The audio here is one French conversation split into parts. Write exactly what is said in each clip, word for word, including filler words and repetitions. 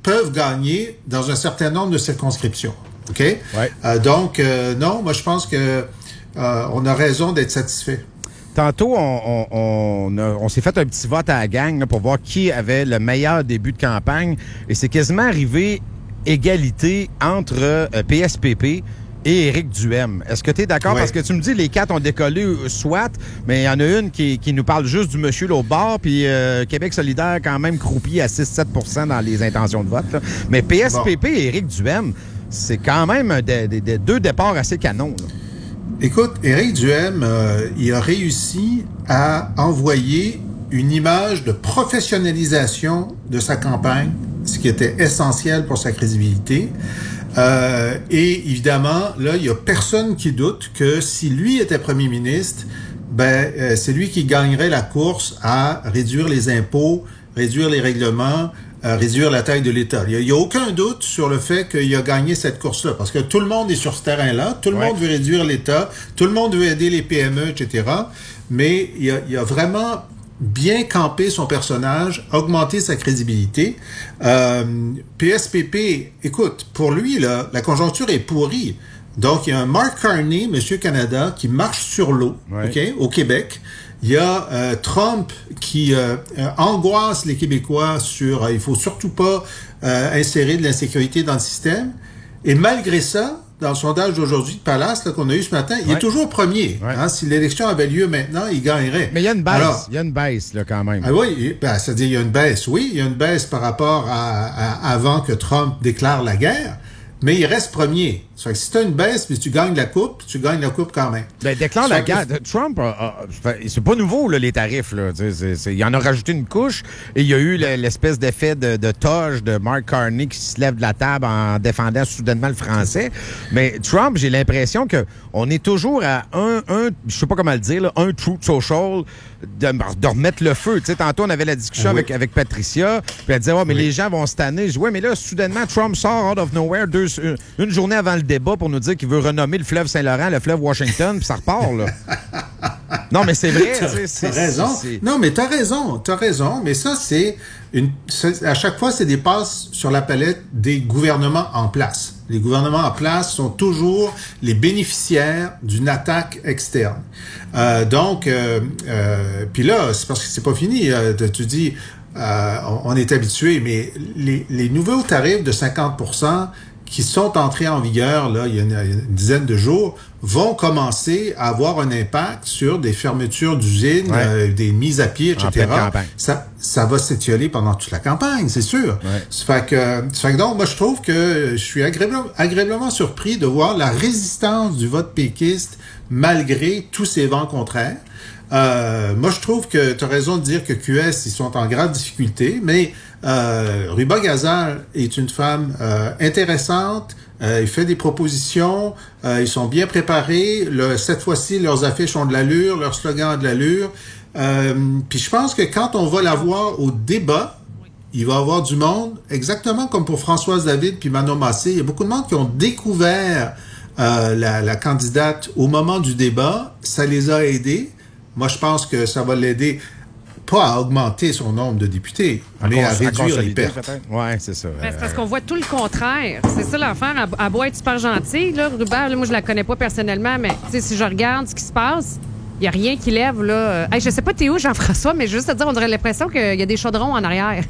peuvent gagner dans un certain nombre de circonscriptions. OK? Ouais. Euh, donc, euh, non, moi, je pense que euh, on a raison d'être satisfait. Tantôt, on, on, on, a, on s'est fait un petit vote à la gang là, pour voir qui avait le meilleur début de campagne. Et c'est quasiment arrivé égalité entre euh, P S P P et Éric Duhem. Est-ce que tu es d'accord? Ouais. Parce que tu me dis les quatre ont décollé, euh, soit, mais il y en a une qui, qui nous parle juste du monsieur là, au bord, puis euh, Québec solidaire quand même croupit à six à sept pour cent dans les intentions de vote. Là. Mais P S P P bon. et Éric Duhem, c'est quand même des de, de, deux départs assez canons. Là. Écoute, Éric Duhem, euh, il a réussi à envoyer une image de professionnalisation de sa campagne, ce qui était essentiel pour sa crédibilité. Euh, et évidemment, là, il y a personne qui doute que si lui était premier ministre, ben euh, c'est lui qui gagnerait la course à réduire les impôts, réduire les règlements, euh, réduire la taille de l'État. Il n'y a, a aucun doute sur le fait qu'il a gagné cette course-là, parce que tout le monde est sur ce terrain-là, tout le ouais. monde veut réduire l'État, tout le monde veut aider les P M E, et cetera. Mais il a, il a vraiment bien campé son personnage, augmenté sa crédibilité. Euh, P S P P, écoute, pour lui, là, la conjoncture est pourrie. Donc, il y a un Mark Carney, Monsieur Canada, qui marche sur l'eau, ouais. OK, au Québec. Il y a euh, Trump qui euh, euh, angoisse les Québécois sur euh, il faut surtout pas euh, insérer de l'insécurité dans le système. Et malgré ça, dans le sondage d'aujourd'hui de Palace là, qu'on a eu ce matin, il ouais. est toujours premier. Ouais. Hein, si l'élection avait lieu maintenant, il gagnerait. Mais il y a une baisse. Alors, il y a une baisse là, quand même. Ah oui, ben, c'est-à-dire il y a une baisse. Oui, il y a une baisse par rapport à, à avant que Trump déclare la guerre. Mais il reste premier. Ça fait que si tu as une baisse, puis tu gagnes la coupe, tu gagnes la coupe quand même. Ben, déclare la guerre. Que... Trump, a, a, c'est pas nouveau, là, les tarifs. Là. C'est, c'est, il en a rajouté une couche et il y a eu l'espèce d'effet de, de toge de Mark Carney qui se lève de la table en défendant soudainement le français. Mais Trump, j'ai l'impression que on est toujours à un, un je sais pas comment le dire, là, un truth social de, de remettre le feu. Tu sais, tantôt, on avait la discussion ah, oui. avec, avec Patricia, puis elle disait, oh, mais oui. les gens vont se tanner. Je dis, ouais, mais là, soudainement, Trump sort out of nowhere deux, une, une journée avant le débat pour nous dire qu'il veut renommer le fleuve Saint-Laurent le fleuve Washington, puis ça repart, là. Non, mais c'est vrai. T'as, c'est, t'as raison. C'est, c'est... Non, mais t'as raison. T'as raison. Mais ça, c'est une. C'est, à chaque fois, c'est des passes sur la palette des gouvernements en place. Les gouvernements en place sont toujours les bénéficiaires d'une attaque externe. Euh, donc, euh, euh, puis là, c'est parce que c'est pas fini. Euh, tu dis, euh, on, on est habitué, mais les, les nouveaux tarifs de cinquante pour cent qui sont entrés en vigueur là, il y a une, une dizaine de jours, vont commencer à avoir un impact sur des fermetures d'usines, ouais. euh, des mises à pied, et cetera. Ça, ça va s'étioler pendant toute la campagne, c'est sûr. Ouais. Ça fait que, ça fait que donc, moi, je trouve que je suis agréablement, agréablement surpris de voir la résistance du vote péquiste malgré tous ces vents contraires. Euh, moi, je trouve que tu as raison de dire que Q S, ils sont en grave difficulté, mais euh, Ruba Gazal est une femme euh, intéressante, euh, il fait des propositions, euh, ils sont bien préparés, le, cette fois-ci, leurs affiches ont de l'allure, leurs slogans ont de l'allure, euh, puis je pense que quand on va la voir au débat, il va y avoir du monde, exactement comme pour Françoise David puis Manon Massé, il y a beaucoup de monde qui ont découvert euh, la, la candidate au moment du débat, ça les a aidés. Moi, je pense que ça va l'aider, pas à augmenter son nombre de députés, à mais à réduire les pertes. Oui, c'est ça. Mais c'est parce qu'on voit tout le contraire. C'est ça l'affaire. Elle, elle doit être super gentille, là. Ruba, là, moi, je la connais pas personnellement, mais si je regarde ce qui se passe, il n'y a rien qui lève, là. Hey, je sais pas t'es où, Jean-François, mais juste te dire, on aurait l'impression qu'il y a des chaudrons en arrière.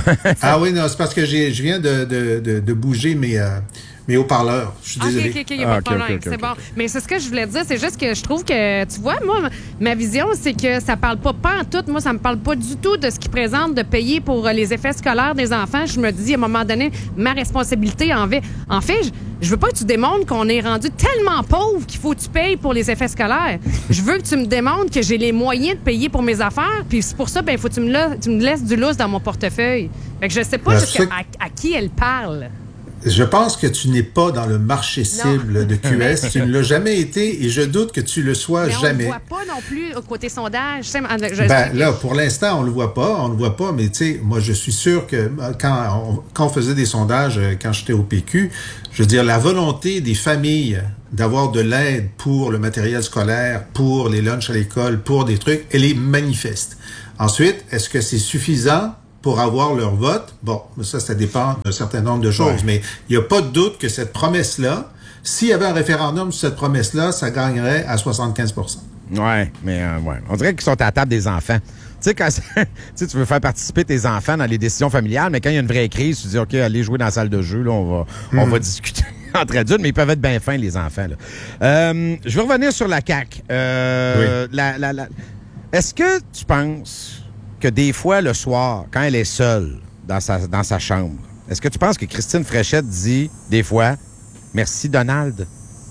Ah oui, non, c'est parce que j'ai, je viens de, de, de, de bouger mes... Euh, Mais haut-parleur, je suis désolé. OK, OK, OK, il n'y a pas de problème, okay, okay, c'est okay. bon. Mais c'est ce que je voulais dire, c'est juste que je trouve que, tu vois, moi, ma vision, c'est que ça parle pas, pas en tout, moi, ça me parle pas du tout de ce qu'ils présentent, de payer pour les effets scolaires des enfants. Je me dis, à un moment donné, ma responsabilité en fait, en fait, je, je veux pas que tu démontres qu'on est rendu tellement pauvre qu'il faut que tu payes pour les effets scolaires. Je veux que tu me démontres que j'ai les moyens de payer pour mes affaires, puis c'est pour ça, ben, il faut que tu me, la, tu me laisses du lousse dans mon portefeuille. Fait que je sais pas jusqu'à, à, à qui elle parle. Je pense que tu n'es pas dans le marché cible non. de Q S. Tu ne l'as jamais été et je doute que tu le sois mais jamais. On ne le voit pas non plus au côté sondage. Je, ben, je... Là, pour l'instant, on ne le voit pas. On ne le voit pas, mais tu sais, moi, je suis sûr que quand on, quand on faisait des sondages, quand j'étais au P Q, je veux dire, la volonté des familles d'avoir de l'aide pour le matériel scolaire, pour les lunchs à l'école, pour des trucs, elle est manifeste. Ensuite, est-ce que c'est suffisant? pour avoir leur vote. Bon, ça, ça dépend d'un certain nombre de choses, ouais. mais il n'y a pas de doute que cette promesse-là, s'il y avait un référendum sur cette promesse-là, ça gagnerait à soixante-quinze pour cent. Ouais, mais euh, ouais. On dirait qu'ils sont à la table des enfants. Tu sais, quand tu veux faire participer tes enfants dans les décisions familiales, mais quand il y a une vraie crise, tu dis, OK, allez jouer dans la salle de jeu, là, on va, mm. on va discuter entre adultes, mais ils peuvent être bien fins, les enfants. Là. Euh, je veux revenir sur la C A Q. Euh, oui. la, la, la... Est-ce que tu penses que des fois, le soir, quand elle est seule dans sa, dans sa chambre, est-ce que tu penses que Christine Fréchette dit, des fois, « Merci, Donald ».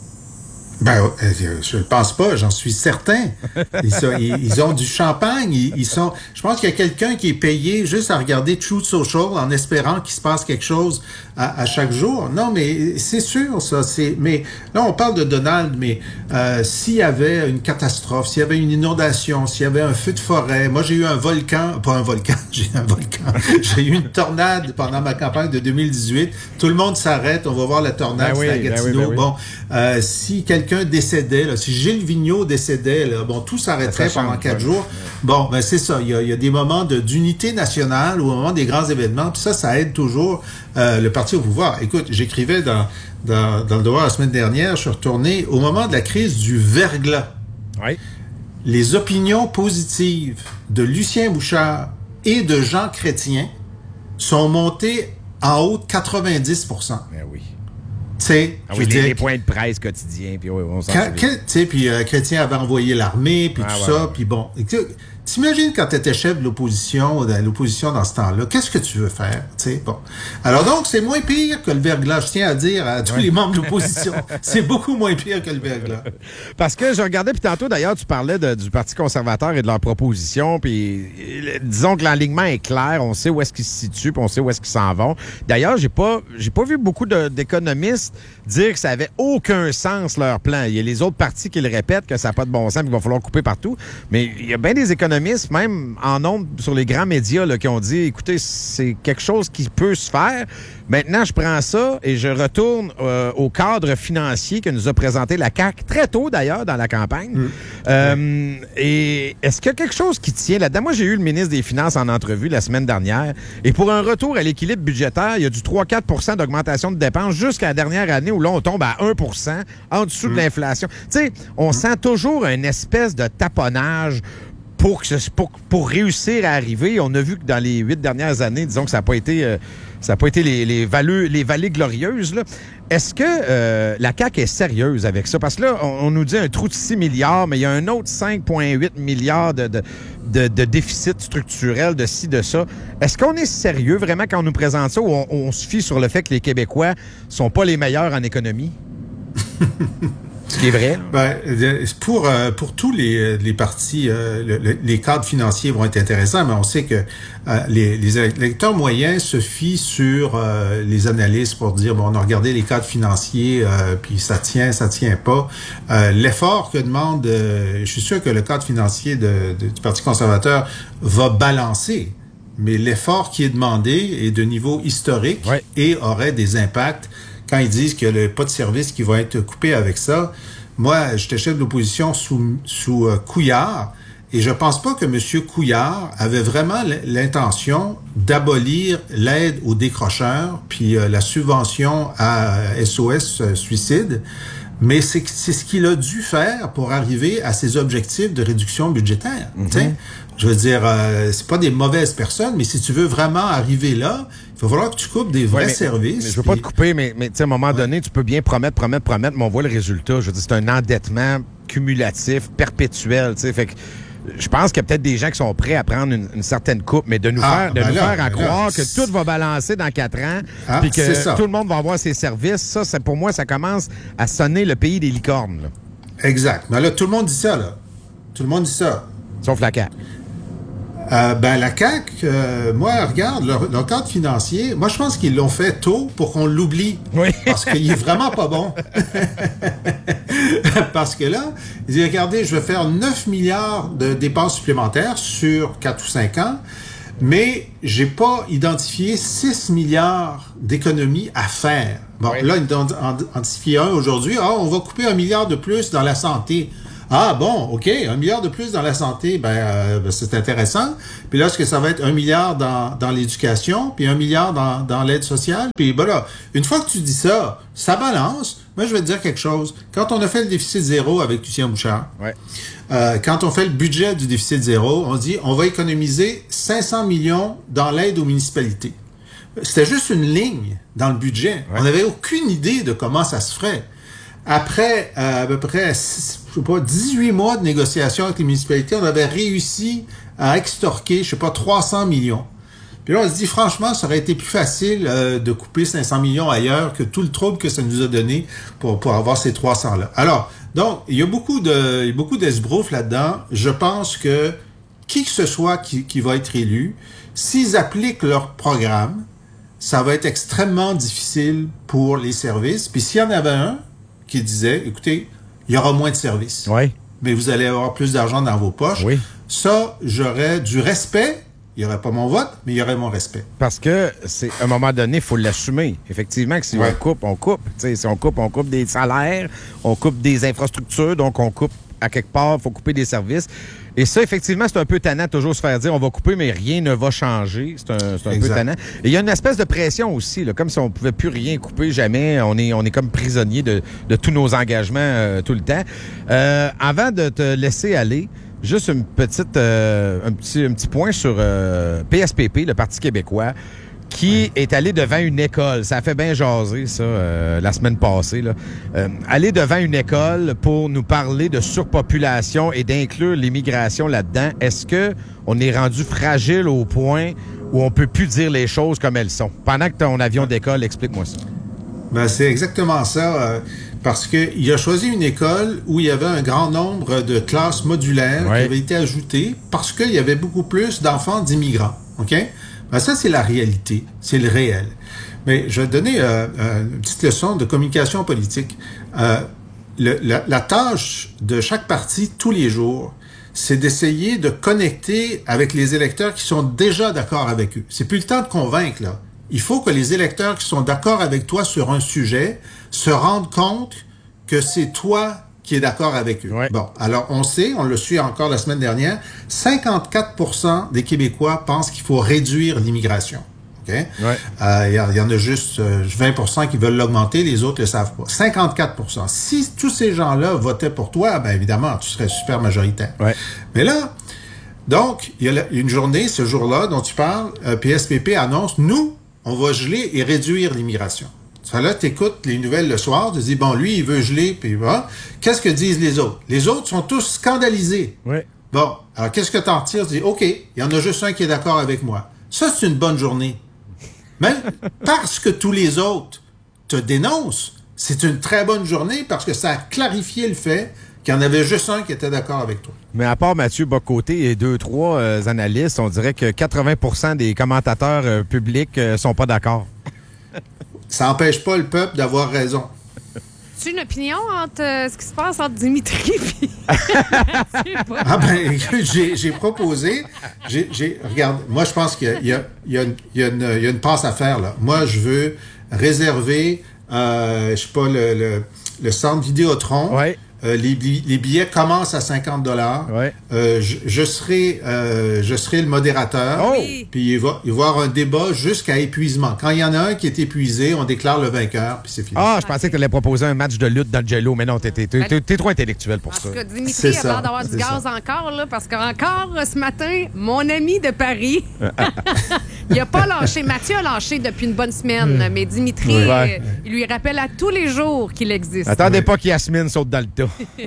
Ben, je ne pense pas, j'en suis certain. Ils, sont, ils, ils ont du champagne, ils, ils sont. Je pense qu'il y a quelqu'un qui est payé juste à regarder Truth Social en espérant qu'il se passe quelque chose à, à chaque jour. Non, mais c'est sûr, ça. C'est. Mais là, on parle de Donald, mais euh, s'il y avait une catastrophe, s'il y avait une inondation, s'il y avait un feu de forêt, moi j'ai eu un volcan, pas un volcan, j'ai eu un volcan, j'ai eu une tornade pendant ma campagne de deux mille dix-huit. Tout le monde s'arrête, on va voir la tornade, ben oui, c'est à Gatineau. Ben oui, ben oui. Bon, euh, si quelqu'un décédait, là, si Gilles Vigneault décédait, là, bon, tout s'arrêterait pendant quatre jours. Bon, ben c'est ça. Il y a, il y a des moments de, d'unité nationale ou au moment des grands événements, puis ça, ça aide toujours euh, le parti au pouvoir. Écoute, j'écrivais dans, dans, dans le Devoir la semaine dernière, je suis retourné au moment de la crise du verglas. Oui. Les opinions positives de Lucien Bouchard et de Jean Chrétien sont montées en haut de quatre-vingt-dix pour cent. Ben oui. T'sais, ah oui, les, les points de presse quotidiens, puis oui, on s'en souvient. Puis euh, Chrétien avait envoyé l'armée, puis ah, tout ouais, ça, ouais. puis bon. T'imagines quand tu étais chef de l'opposition, de l'opposition dans ce temps-là, qu'est-ce que tu veux faire? T'sais? Bon. Alors donc, c'est moins pire que le verglas, je tiens à dire à tous ouais. les membres de l'opposition. C'est beaucoup moins pire que le verglas. Parce que je regardais, puis tantôt, d'ailleurs, tu parlais de, du Parti conservateur et de leurs propositions, puis disons que l'alignement est clair, on sait où est-ce qu'ils se situent, puis on sait où est-ce qu'ils s'en vont. D'ailleurs, j'ai pas j'ai pas vu beaucoup de, d'économistes dire que ça avait aucun sens, leur plan. Il y a les autres partis qui le répètent, que ça n'a pas de bon sens, qu'il va falloir couper partout. Mais il y a bien des économistes, même en nombre sur les grands médias, là, qui ont dit, écoutez, c'est quelque chose qui peut se faire. Maintenant, je prends ça et je retourne euh, au cadre financier que nous a présenté la C A Q, très tôt d'ailleurs dans la campagne. Mmh. Euh, mmh. Et est-ce qu'il y a quelque chose qui tient là-dedans? Moi, j'ai eu le ministre des Finances en entrevue la semaine dernière. Et pour un retour à l'équilibre budgétaire, il y a du trois à quatre pour cent d'augmentation de dépenses jusqu'à la dernière année où là, on tombe à un pour cent en dessous mmh. de l'inflation. Tu sais, on mmh. sent toujours une espèce de taponnage pour, que ce, pour, pour réussir à arriver. On a vu que dans les huit dernières années, disons que ça n'a pas été... Euh, Ça n'a pas été les, les, valleux, les vallées glorieuses, là. Est-ce que euh, la C A Q est sérieuse avec ça? Parce que là, on, on nous dit un trou de six milliards, mais il y a un autre cinq virgule huit milliards de, de, de, de déficit structurel de ci, de ça. Est-ce qu'on est sérieux vraiment quand on nous présente ça ou on, on se fie sur le fait que les Québécois sont pas les meilleurs en économie? Ce qui est vrai. Ben, pour euh, pour tous les les partis, euh, le, les cadres financiers vont être intéressants, mais on sait que euh, les, les électeurs moyens se fient sur euh, les analystes pour dire bon, on a regardé les cadres financiers, euh, puis ça tient, ça tient pas. Euh, l'effort que demande, euh, je suis sûr que le cadre financier de, de, du Parti conservateur va balancer, mais l'effort qui est demandé est de niveau historique ouais. et aurait des impacts. Quand ils disent qu'il n'y a pas de service qui va être coupé avec ça, moi, j'étais chef de l'opposition sous, sous euh, Couillard, et je pense pas que M. Couillard avait vraiment l'intention d'abolir l'aide aux décrocheurs, puis euh, la subvention à S O S euh, Suicide, mais c'est, c'est ce qu'il a dû faire pour arriver à ses objectifs de réduction budgétaire. Mm-hmm. Je veux dire, euh, c'est pas des mauvaises personnes, mais si tu veux vraiment arriver là, il va falloir que tu coupes des vrais ouais, mais, services. Mais je veux pas te couper, mais, mais à un moment ouais. donné, tu peux bien promettre, promettre, promettre, mais on voit le résultat. Je veux dire, c'est un endettement cumulatif, perpétuel. T'sais. Fait que je pense qu'il y a peut-être des gens qui sont prêts à prendre une, une certaine coupe, mais de nous ah, faire, de ben nous là, faire à ben croire là, que tout va balancer dans quatre ans, ah, puis que tout le monde va avoir ses services, ça, c'est, pour moi, ça commence à sonner le pays des licornes. Là. Exact. Mais là, tout le monde dit ça, là. Tout le monde dit ça. Sauf la C A Q. Euh, ben la C A Q, euh, moi, regarde, leur, leur cadre financier, moi, je pense qu'ils l'ont fait tôt pour qu'on l'oublie. Oui. Parce qu'il est vraiment pas bon. Parce que là, ils disent, regardez, je vais faire neuf milliards de dépenses supplémentaires sur quatre ou cinq ans, mais j'ai pas identifié six milliards d'économies à faire. Bon, oui. Là, ils ont identifié un aujourd'hui. Ah, on va couper un milliard de plus dans la santé. Ah bon, OK, un milliard de plus dans la santé, ben, euh, ben c'est intéressant. Puis là, est-ce que ça va être un milliard dans, dans l'éducation, puis un milliard dans, dans l'aide sociale? Puis voilà, une fois que tu dis ça, ça balance. Moi, je vais te dire quelque chose. Quand on a fait le déficit zéro avec Lucien Bouchard, ouais. euh, quand on fait le budget du déficit zéro, on dit on va économiser cinq cents millions dans l'aide aux municipalités. C'était juste une ligne dans le budget. Ouais. On n'avait aucune idée de comment ça se ferait. Après euh, à peu près, je sais pas, dix-huit mois de négociations avec les municipalités, on avait réussi à extorquer, je sais pas, trois cents millions. Puis là, on se dit, franchement, ça aurait été plus facile euh, de couper cinq cents millions ailleurs que tout le trouble que ça nous a donné pour, pour avoir ces trois cents-là. Alors, donc, il y a beaucoup de, il y a beaucoup d'esbroufs là-dedans. Je pense que qui que ce soit qui, qui va être élu, s'ils appliquent leur programme, ça va être extrêmement difficile pour les services. Puis s'il y en avait un qui disait, écoutez, il y aura moins de services. Oui. Mais vous allez avoir plus d'argent dans vos poches. Oui. Ça, j'aurais du respect. Il n'y aurait pas mon vote, mais il y aurait mon respect. Parce que, c'est à un moment donné, il faut l'assumer. Effectivement, que si ouais. on coupe, on coupe. T'sais, si on coupe, on coupe des salaires, on coupe des infrastructures, donc on coupe à quelque part, il faut couper des services. Et ça, effectivement, c'est un peu tannant de toujours se faire dire on va couper, mais rien ne va changer. C'est un, c'est un peu tannant. Et il y a une espèce de pression aussi, là, comme si on ne pouvait plus rien couper jamais. On est, on est comme prisonnier de, de tous nos engagements euh, tout le temps. Euh, avant de te laisser aller, juste une petite, euh, un, petit, un petit point sur euh, P S P P, le Parti québécois, qui oui. est allé devant une école. Ça a fait bien jaser, ça, euh, la semaine passée. Là. Euh, aller devant une école pour nous parler de surpopulation et d'inclure l'immigration là-dedans. Est-ce que on est rendu fragile au point où on peut plus dire les choses comme elles sont? Pendant que ton avion d'école, explique-moi ça. Ben, c'est exactement ça. Euh, parce qu'il a choisi une école où il y avait un grand nombre de classes modulaires oui. qui avaient été ajoutées parce qu'il y avait beaucoup plus d'enfants d'immigrants. OK? Ben ça, c'est la réalité, c'est le réel. Mais je vais te donner euh, euh, une petite leçon de communication politique. Euh, le, la, la tâche de chaque parti tous les jours, c'est d'essayer de connecter avec les électeurs qui sont déjà d'accord avec eux. C'est plus le temps de convaincre, là. Il faut que les électeurs qui sont d'accord avec toi sur un sujet se rendent compte que c'est toi qui est d'accord avec eux. Ouais. Bon, alors on sait, on le suit encore la semaine dernière, cinquante-quatre pour cent des Québécois pensent qu'il faut réduire l'immigration. OK? Ouais. Euh, il y, y en a juste euh, vingt pour cent qui veulent l'augmenter, les autres le savent pas. cinquante-quatre pour cent. Si tous ces gens-là votaient pour toi, ben évidemment, tu serais super majoritaire. Ouais. Mais là, donc, il y a la, une journée, ce jour-là dont tu parles, euh, P S P P annonce, nous, on va geler et réduire l'immigration. Ça, là, t'écoutes les nouvelles le soir, tu te dis, bon, lui, il veut geler, puis voilà. Qu'est-ce que disent les autres? Les autres sont tous scandalisés. Oui. Bon, alors qu'est-ce que t'en retires? Tu dis, OK, il y en a juste un qui est d'accord avec moi. Ça, c'est une bonne journée. Mais parce que tous les autres te dénoncent, c'est une très bonne journée parce que ça a clarifié le fait qu'il y en avait juste un qui était d'accord avec toi. Mais à part Mathieu Bocoté et deux, trois euh, analystes, on dirait que quatre-vingts pour cent des commentateurs euh, publics euh, sont pas d'accord. Ça n'empêche pas le peuple d'avoir raison. Tu as une opinion entre euh, ce qui se passe entre Dimitri et Ah ben, j'ai, j'ai proposé, j'ai, j'ai, regarde, moi je pense qu'il y a, il y a, il y a, une, il y a, une, il y a une passe à faire là. Moi je veux réserver, euh, je sais pas, le, le, le centre Vidéotron. Ouais. Euh, les, les billets commencent à cinquante dollars. Ouais. Euh, je, je serai, euh, je serai le modérateur. Oh. Puis il va, il va y avoir un débat jusqu'à épuisement. Quand il y en a un qui est épuisé, on déclare le vainqueur, puis c'est fini. Ah, je pensais que tu allais proposer un match de lutte dans le jello, mais non, t'es, t'es, t'es, t'es trop intellectuel pour en ça. En tout cas, Dimitri a l'air d'avoir du gaz ça. encore, là, parce qu'encore ce matin, mon ami de Paris, il a pas lâché. Mathieu a lâché depuis une bonne semaine, mais Dimitri, oui. euh, il lui rappelle à tous les jours qu'il existe. Attendez oui. pas qu'Yasmine saute dans le tas.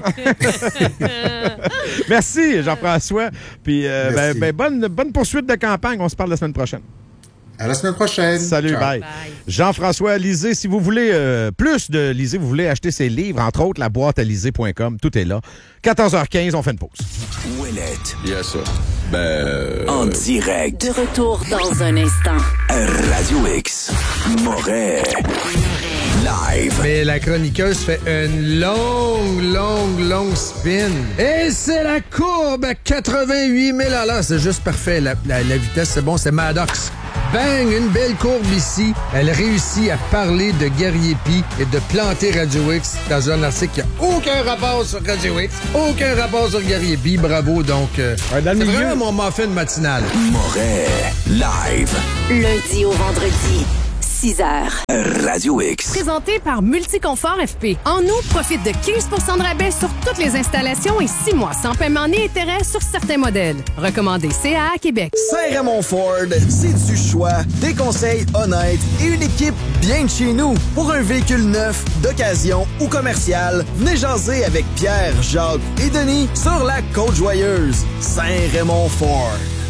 Merci, Jean-François. Puis, euh, ben, ben, bonne, bonne poursuite de campagne. On se parle la semaine prochaine. À la semaine prochaine. Salut, bye. bye. Jean-François Lisée, si vous voulez euh, plus de Lisée, vous voulez acheter ses livres, entre autres, la boîte à lisée point com, tout est là. quatorze heures quinze, on fait une pause. Ouellette. Yes, sir. Ben... Euh... En direct. De retour dans un instant. Radio X. Moret. Live. Mais la chroniqueuse fait une longue, longue, longue spin. Et c'est la courbe à quatre-vingt-huit mille à l'heure. C'est juste parfait. La, la, la vitesse, c'est bon. C'est Maddox. bang, une belle courbe ici. Elle réussit à parler de Guerrier Py et de planter Radio X dans un article qui n'a aucun rapport sur Radio X, aucun rapport sur Guerrier Py. Bravo, donc, euh, dans le milieu, vraiment mon muffin matinal. Moret, live. Lundi au vendredi. six heures. Radio X. Présenté par Multiconfort F P. En août, profite de quinze pour cent de rabais sur toutes les installations et six mois sans paiement ni intérêt sur certains modèles. Recommandé C A A Québec. Saint-Raymond Ford, c'est du choix, des conseils honnêtes et une équipe bien de chez nous. Pour un véhicule neuf, d'occasion ou commercial, venez jaser avec Pierre, Jacques et Denis sur la Côte-Joyeuse. Saint-Raymond Ford.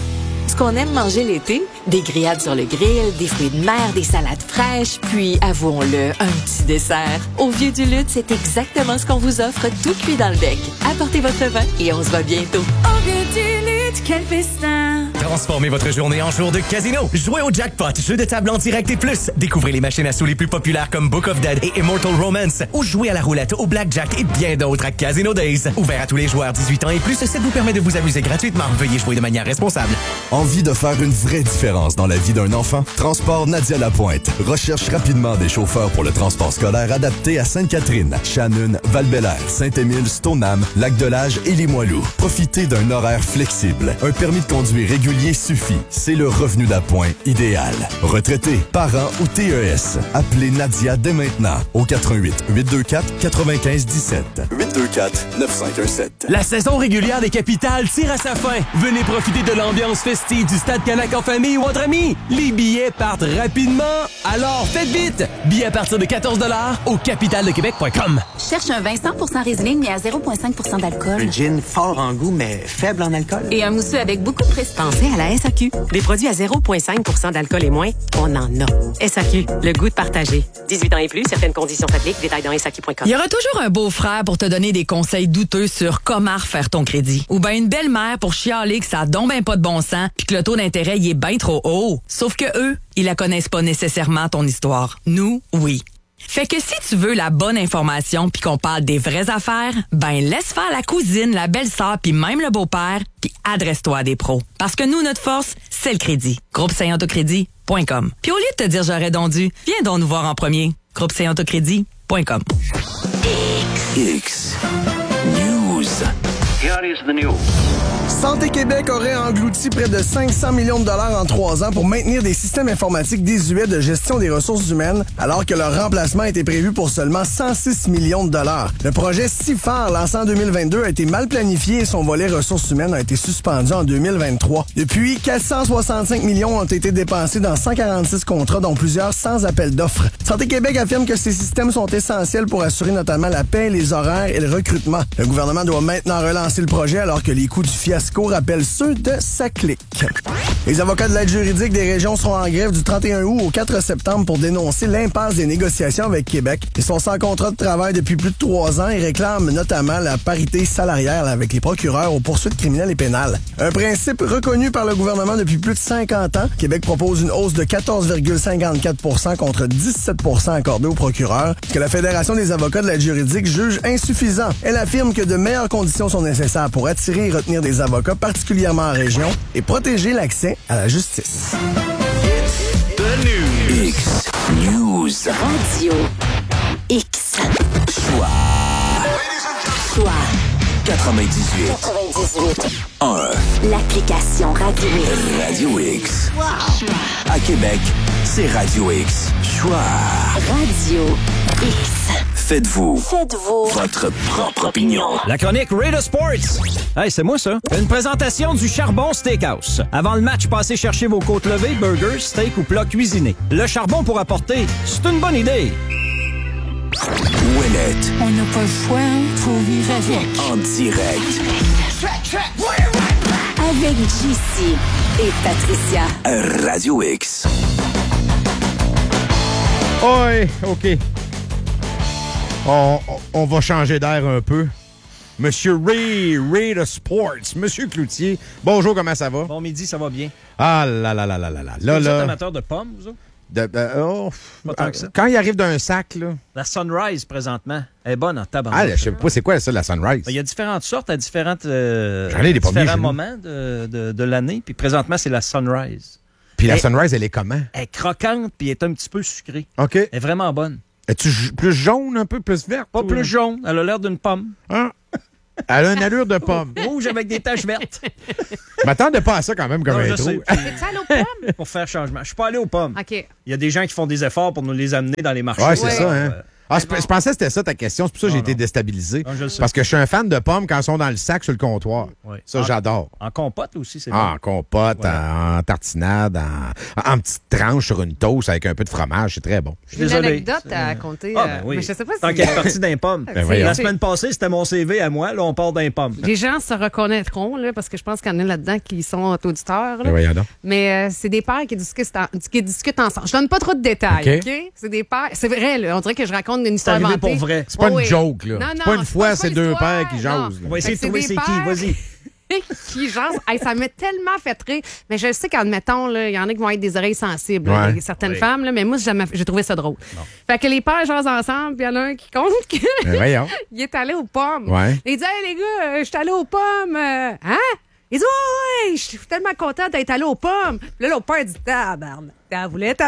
Ce qu'on aime manger l'été, des grillades sur le grill, des fruits de mer, des salades fraîches, puis, avouons-le, un petit dessert. Au Vieux du Lutte, c'est exactement ce qu'on vous offre, tout cuit dans le bec. Apportez votre vin et on se voit bientôt. Au Vieux du Lutte, quel festin! Transformez votre journée en jour de casino. Jouez au jackpot, jeu de table en direct et plus. Découvrez les machines à sous les plus populaires comme Book of Dead et Immortal Romance. Ou jouez à la roulette, au blackjack et bien d'autres à Casino Days. Ouvert à tous les joueurs dix-huit ans et plus, ça vous permet de vous amuser gratuitement. Veuillez jouer de manière responsable. Envie de faire une vraie différence dans la vie d'un enfant? Transport Nadia Lapointe recherche rapidement des chauffeurs pour le transport scolaire adapté à Sainte-Catherine, Shannon, Val-Bélair, Saint-Émile, Stoneham, Lac-de-L'Âge et Limoilou. Profitez d'un horaire flexible. Un permis de conduire régulier suffit. C'est le revenu d'appoint idéal. Retraités, parents ou T E S, appelez Nadia dès maintenant au quatre un huit, huit deux quatre, neuf cinq un sept. huit deux quatre, neuf cinq un sept. La saison régulière des Capitales tire à sa fin. Venez profiter de l'ambiance festive du Stade Canac en famille ou entre amis. Les billets partent rapidement, alors faites vite. Billets à partir de quatorze dollars au capital de québec point com. Cherche un vin cent pour cent Riesling mais à zéro virgule cinq pour cent d'alcool. Un gin fort en goût mais faible en alcool. Et un mousseux avec beaucoup de prestige. Pensez à la S A Q. Des produits à zéro virgule cinq pour cent d'alcool et moins, on en a. S A Q, le goût de partager. dix-huit ans et plus, certaines conditions s'appliquent. Détails dans S A Q point com. Il y aura toujours un beau-frère pour te donner des conseils douteux sur comment refaire ton crédit. Ou bien une belle-mère pour chialer que ça a donc ben pas de bon sens puis que le taux d'intérêt il est bien trop haut. Sauf que eux, ils la connaissent pas nécessairement ton histoire. Nous, oui. Fait que si tu veux la bonne information puis qu'on parle des vraies affaires, ben laisse faire la cousine, la belle-sœur puis même le beau-père puis adresse-toi à des pros. Parce que nous, notre force, c'est le crédit. groupe saint autocrédit point com. Puis au lieu de te dire j'aurais donc dû, viens donc nous voir en premier. groupe saint autocrédit point com. X News. Here is the news. Santé Québec aurait englouti près de cinq cents millions de dollars en trois ans pour maintenir des systèmes informatiques désuets de gestion des ressources humaines, alors que leur remplacement était prévu pour seulement cent six millions de dollars. Le projet si phare lancé en deux mille vingt-deux a été mal planifié et son volet ressources humaines a été suspendu en deux mille vingt-trois. Depuis, quatre cent soixante-cinq millions ont été dépensés dans cent quarante-six contrats, dont plusieurs sans appel d'offres. Santé Québec affirme que ces systèmes sont essentiels pour assurer notamment la paie, les horaires et le recrutement. Le gouvernement doit maintenant relancer le projet alors que les coûts du fiasco rappellent ceux de Saclic. Les avocats de l'aide juridique des régions seront en grève du trente et un août au quatre septembre pour dénoncer l'impasse des négociations avec Québec. Ils sont sans contrat de travail depuis plus de trois ans et réclament notamment la parité salariale avec les procureurs aux poursuites criminelles et pénales. Un principe reconnu par le gouvernement depuis plus de cinquante ans. Québec propose une hausse de quatorze virgule cinquante-quatre pour cent contre dix-sept pour cent accordée aux procureurs, ce que la Fédération des avocats de l'aide juridique juge insuffisant. Elle affirme que de meilleures conditions sont nécessaires pour attirer et retenir des avocats, particulièrement en région, et protéger l'accès à la justice. It's the news. X News. Radio X. Choix. Choix. quatre-vingt-dix-huit. quatre-vingt-dix-huit. un. L'application Radio X. Radio X. Wow. À Québec, c'est Radio X. Choix. Radio X. Faites-vous. Faites-vous. Votre propre opinion. La chronique Raider Sports. Hey, c'est moi ça. Une présentation du Charbon Steakhouse. Avant le match, passez chercher vos côtes levées, burgers, steak ou plats cuisinés. Le charbon pour apporter, c'est une bonne idée. Ouellette. On n'a pas le choix, faut vivre avec. En direct. Avec J C et Patricia. Radio X. Oui, OK. On, on va changer d'air un peu. Monsieur Ray, Ray de Sports. Monsieur Cloutier, bonjour, comment ça va? Bon midi, ça va bien. Ah là là là là là là. Là, vous là. êtes amateur de pommes, vous autres? De, de, oh, pas tant que ça. Quand il arrive d'un sac, là. La Sunrise, présentement, elle est bonne en tabac. Ah, je sais pas, c'est quoi ça, la Sunrise? Il y a différentes sortes à différentes, euh, J'en ai des différents pommiers, moments de, de, de l'année. Puis présentement, c'est la Sunrise. Puis la Elle- Sunrise, elle est comment? Elle est croquante, puis elle est un petit peu sucrée. OK. Elle est vraiment bonne. Es-tu j- plus jaune, un peu plus verte? Pas ou- plus jaune. Elle a l'air d'une pomme. Hein? Elle a une allure de pomme. Rouge avec des taches vertes. M'attendais pas à ça quand même comme Non, je intro. sais. T'es-tu allé aux pommes? Pour faire changement. Je suis pas allé aux pommes. OK. Il y a des gens qui font des efforts pour nous les amener dans les marchés. Ouais, c'est Ouais. ça, hein? Euh, Ah, je, je pensais que c'était ça ta question. C'est pour ça que j'ai Non, été non. déstabilisé. Non, je le sais. Parce que je suis un fan de pommes quand elles sont dans le sac sur le comptoir. Ouais. Ça, En- j'adore. En compote aussi, c'est Ah, bon. en compote, Voilà. en, en tartinade, en, en petites tranches sur une toast avec un peu de fromage. C'est très bon. Je suis J'ai une désolé. anecdote à raconter. Ah, euh, ben oui. Mais je sais pas si... Tant qu'elle est partie d'un pomme. Ben voyons. La semaine passée, c'était mon C V à moi. Là, on part d'un pomme. Les gens se reconnaîtront, là, parce que je pense qu'il y en a là-dedans qui sont auditeurs. là. Ben voyons donc. Mais euh, c'est des pères qui discutent, en- qui discutent ensemble. Je donne pas trop de détails, OK. OK? C'est des pères. C'est vrai, là. On dirait que je raconte une C'est histoire arrivé inventée. pour vrai. C'est pas Oh, une oui. joke, là. Non, C'est non, pas une fois, c'est c'est pas deux l'histoire, pères qui jasent. non. là. On va essayer de Fait que trouver c'est c'est des qui. pères. Vas-y. qui jasent. Hey, ça m'a tellement fait rire. Mais je sais qu'admettons, là, il y en a qui vont être des oreilles sensibles, là, Ouais. des- certaines Oui. femmes, là, mais moi, j'ai jamais- j'ai trouvé ça drôle. Fait que les pères jasent ensemble, puis il y en a un qui compte qu'il Ben voyons. est allé aux pommes. Ouais. Il dit, hey, les gars, euh, je suis allé aux pommes. euh, hein? Il dit, ouais, ouais, je suis tellement content d'être allé aux pommes. Puis là, l'autre père dit, tabarnak, t'as voulu ta.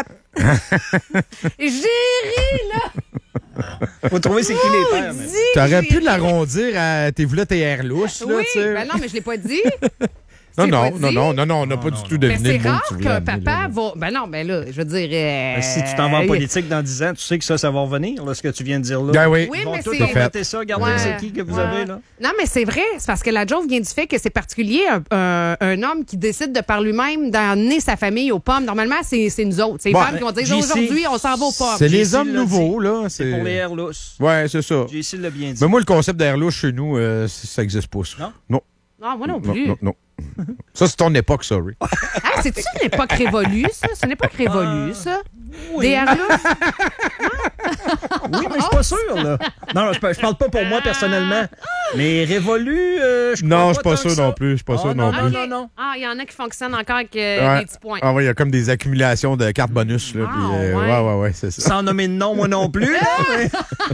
J'ai ri, là. Faut trouver c'est qui les pères. mais- Dis, T'aurais j'ai pu ri. l'arrondir à tes voulais tes airs louches, là, Oui, tu sais. ben non, mais je l'ai pas dit. Non, C'est non, pas non, dit. non, non, non, on n'a pas du tout Mais deviné c'est le mot que rare tu voulais qu'un amener, papa là. va. Ben non, ben là, je veux dire. euh, Ben, si tu t'en vas en politique dans dix ans, tu sais que ça, ça va revenir, là, ce que tu viens de dire là. Ben oui. Oui, Ils vont mais tous c'est- noter ça, regardez Ouais. c'est qui que vous Ouais. avez là. Non, mais c'est vrai. C'est parce que la joke vient du fait que c'est particulier un, un- un homme qui décide de par lui-même d'emmener sa famille aux pommes. Normalement, c'est c'est nous autres. C'est les Bon, femmes qui vont dire J C, aujourd'hui, on s'en va aux pommes. C'est les J C hommes l'a nouveaux, là. C'est pour les airs lousses. Ouais, c'est ça. J C l'a bien dit. Mais moi, le concept d'air louche chez nous, euh, ça n'existe pas, ça. Non? Non. Non, moi non Non, plus. non, non. Ça, c'est ton époque, sorry. Ah, c'est-tu une époque révolue, ça? C'est une époque révolue, ça? oui. Des airs louches? Oui, mais je suis pas sûr, là. Non, non, je, par- je parle pas pour moi personnellement. Mais révolu, euh, je crois Non, pas je suis pas tant sûr que ça. non plus. Je suis pas Ah, sûr non, non non, plus. non, non. Ah, il y en a qui fonctionnent encore avec euh, Ouais. des petits points. Ah ouais, il y a comme des accumulations de cartes bonus, là. Ah, puis, euh, ouais. ouais, ouais, ouais, c'est ça. Sans nommer de nom, moi non plus. là, mais-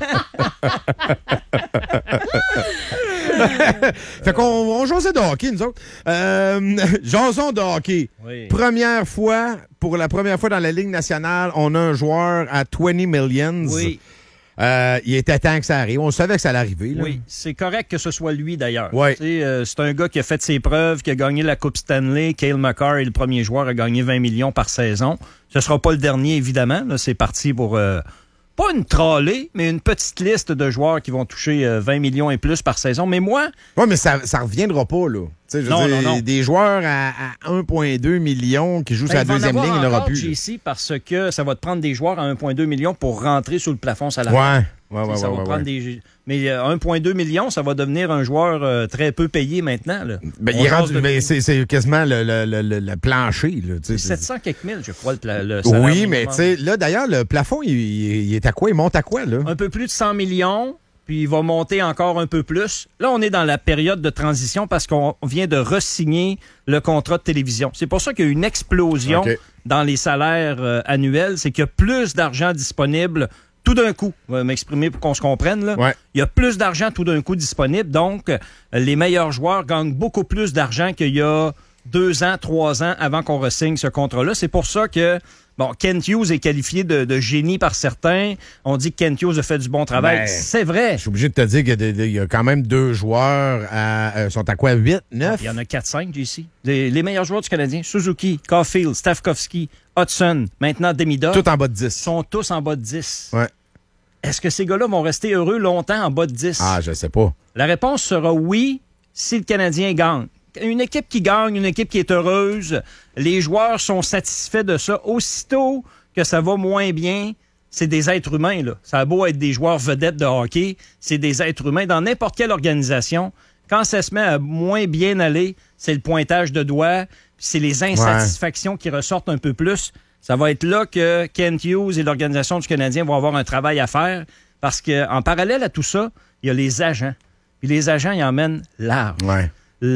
Fait qu'on on jasait de hockey, nous autres. Euh, jason de hockey. Oui. Première fois, pour la première fois dans la Ligue nationale, on a un joueur à vingt millions. Oui. Euh, il était temps que ça arrive. On savait que ça allait arriver. Là. Oui, c'est correct que ce soit lui d'ailleurs. Ouais. Tu sais, euh, c'est un gars qui a fait ses preuves, qui a gagné la Coupe Stanley. Cale Makar est le premier joueur à gagner vingt millions par saison. Ce sera pas le dernier, évidemment. Là, c'est parti pour, euh, pas une trolley, mais une petite liste de joueurs qui vont toucher euh, vingt millions et plus par saison. Mais moi... Oui, mais ça ne reviendra pas, là. Tu sais, je veux Non, dire, non, non. des joueurs à, à un virgule deux million qui jouent sur la Ben, il va en deuxième avoir ligne, il n'y en aura encore, plus. J là. C, parce que ça va te prendre des joueurs à un virgule deux million pour rentrer sur le plafond salarial. Ouais, ouais, ouais, ça ouais, va ouais, prendre ouais. des... Mais euh, un virgule deux million, ça va devenir un joueur euh, très peu payé maintenant. Là. Ben, On il est jase rendu, de- ben, c'est, c'est quasiment le, le, le, le- le plancher. Là, tu sais. sept cents quelques mille, je crois, le, pla- le salaire Oui, mais minimum. tu sais, là, d'ailleurs, le plafond, il, il- il est à quoi? Il monte à quoi, là? Un peu plus de cent millions, puis il va monter encore un peu plus. Là, on est dans la période de transition parce qu'on vient de re-signer le contrat de télévision. C'est pour ça qu'il y a une explosion OK. dans les salaires euh, annuels. C'est qu'il y a plus d'argent disponible tout d'un coup. Je vais m'exprimer pour qu'on se comprenne. Là. Ouais. Il y a plus d'argent tout d'un coup disponible. Donc, euh, les meilleurs joueurs gagnent beaucoup plus d'argent qu'il y a deux ans, trois ans avant qu'on re-signe ce contrat-là. C'est pour ça que bon, Kent Hughes est qualifié de, de génie par certains. On dit que Kent Hughes a fait du bon travail. Ben, C'est vrai. Je suis obligé de te dire qu'il y a, de- de- il y a quand même deux joueurs à, euh, sont à quoi? huit, neuf? Il y en a quatre cinq ici. Les, les meilleurs joueurs du Canadien, Suzuki, Caulfield, Stavkovski, Hudson, maintenant Demida, Tout en bas de dix. sont tous en bas de dix. Ouais. Est-ce que ces gars-là vont rester heureux longtemps en bas de dix? Ah, je sais pas. La réponse sera oui si le Canadien gagne. Une équipe qui gagne, une équipe qui est heureuse, les joueurs sont satisfaits de ça. Aussitôt que ça va moins bien, c'est des êtres humains, là. Ça a beau être des joueurs vedettes de hockey, c'est des êtres humains. Dans n'importe quelle organisation, quand ça se met à moins bien aller, c'est le pointage de doigts, puis c'est les insatisfactions qui ressortent un peu plus. Ça va être là que Kent Hughes et l'organisation du Canadien vont avoir un travail à faire, parce qu'en parallèle à tout ça, il y a les agents. Puis les agents, ils emmènent large. Ouais.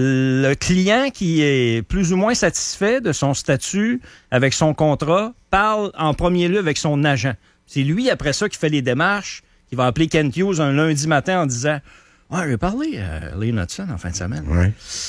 Le client qui est plus ou moins satisfait de son statut avec son contrat parle en premier lieu avec son agent. C'est lui, après ça, qui fait les démarches, qui va appeler Kent Hughes un lundi matin en disant « Ouais, j'ai parlé à Lee Hudson en fin de semaine. Ouais.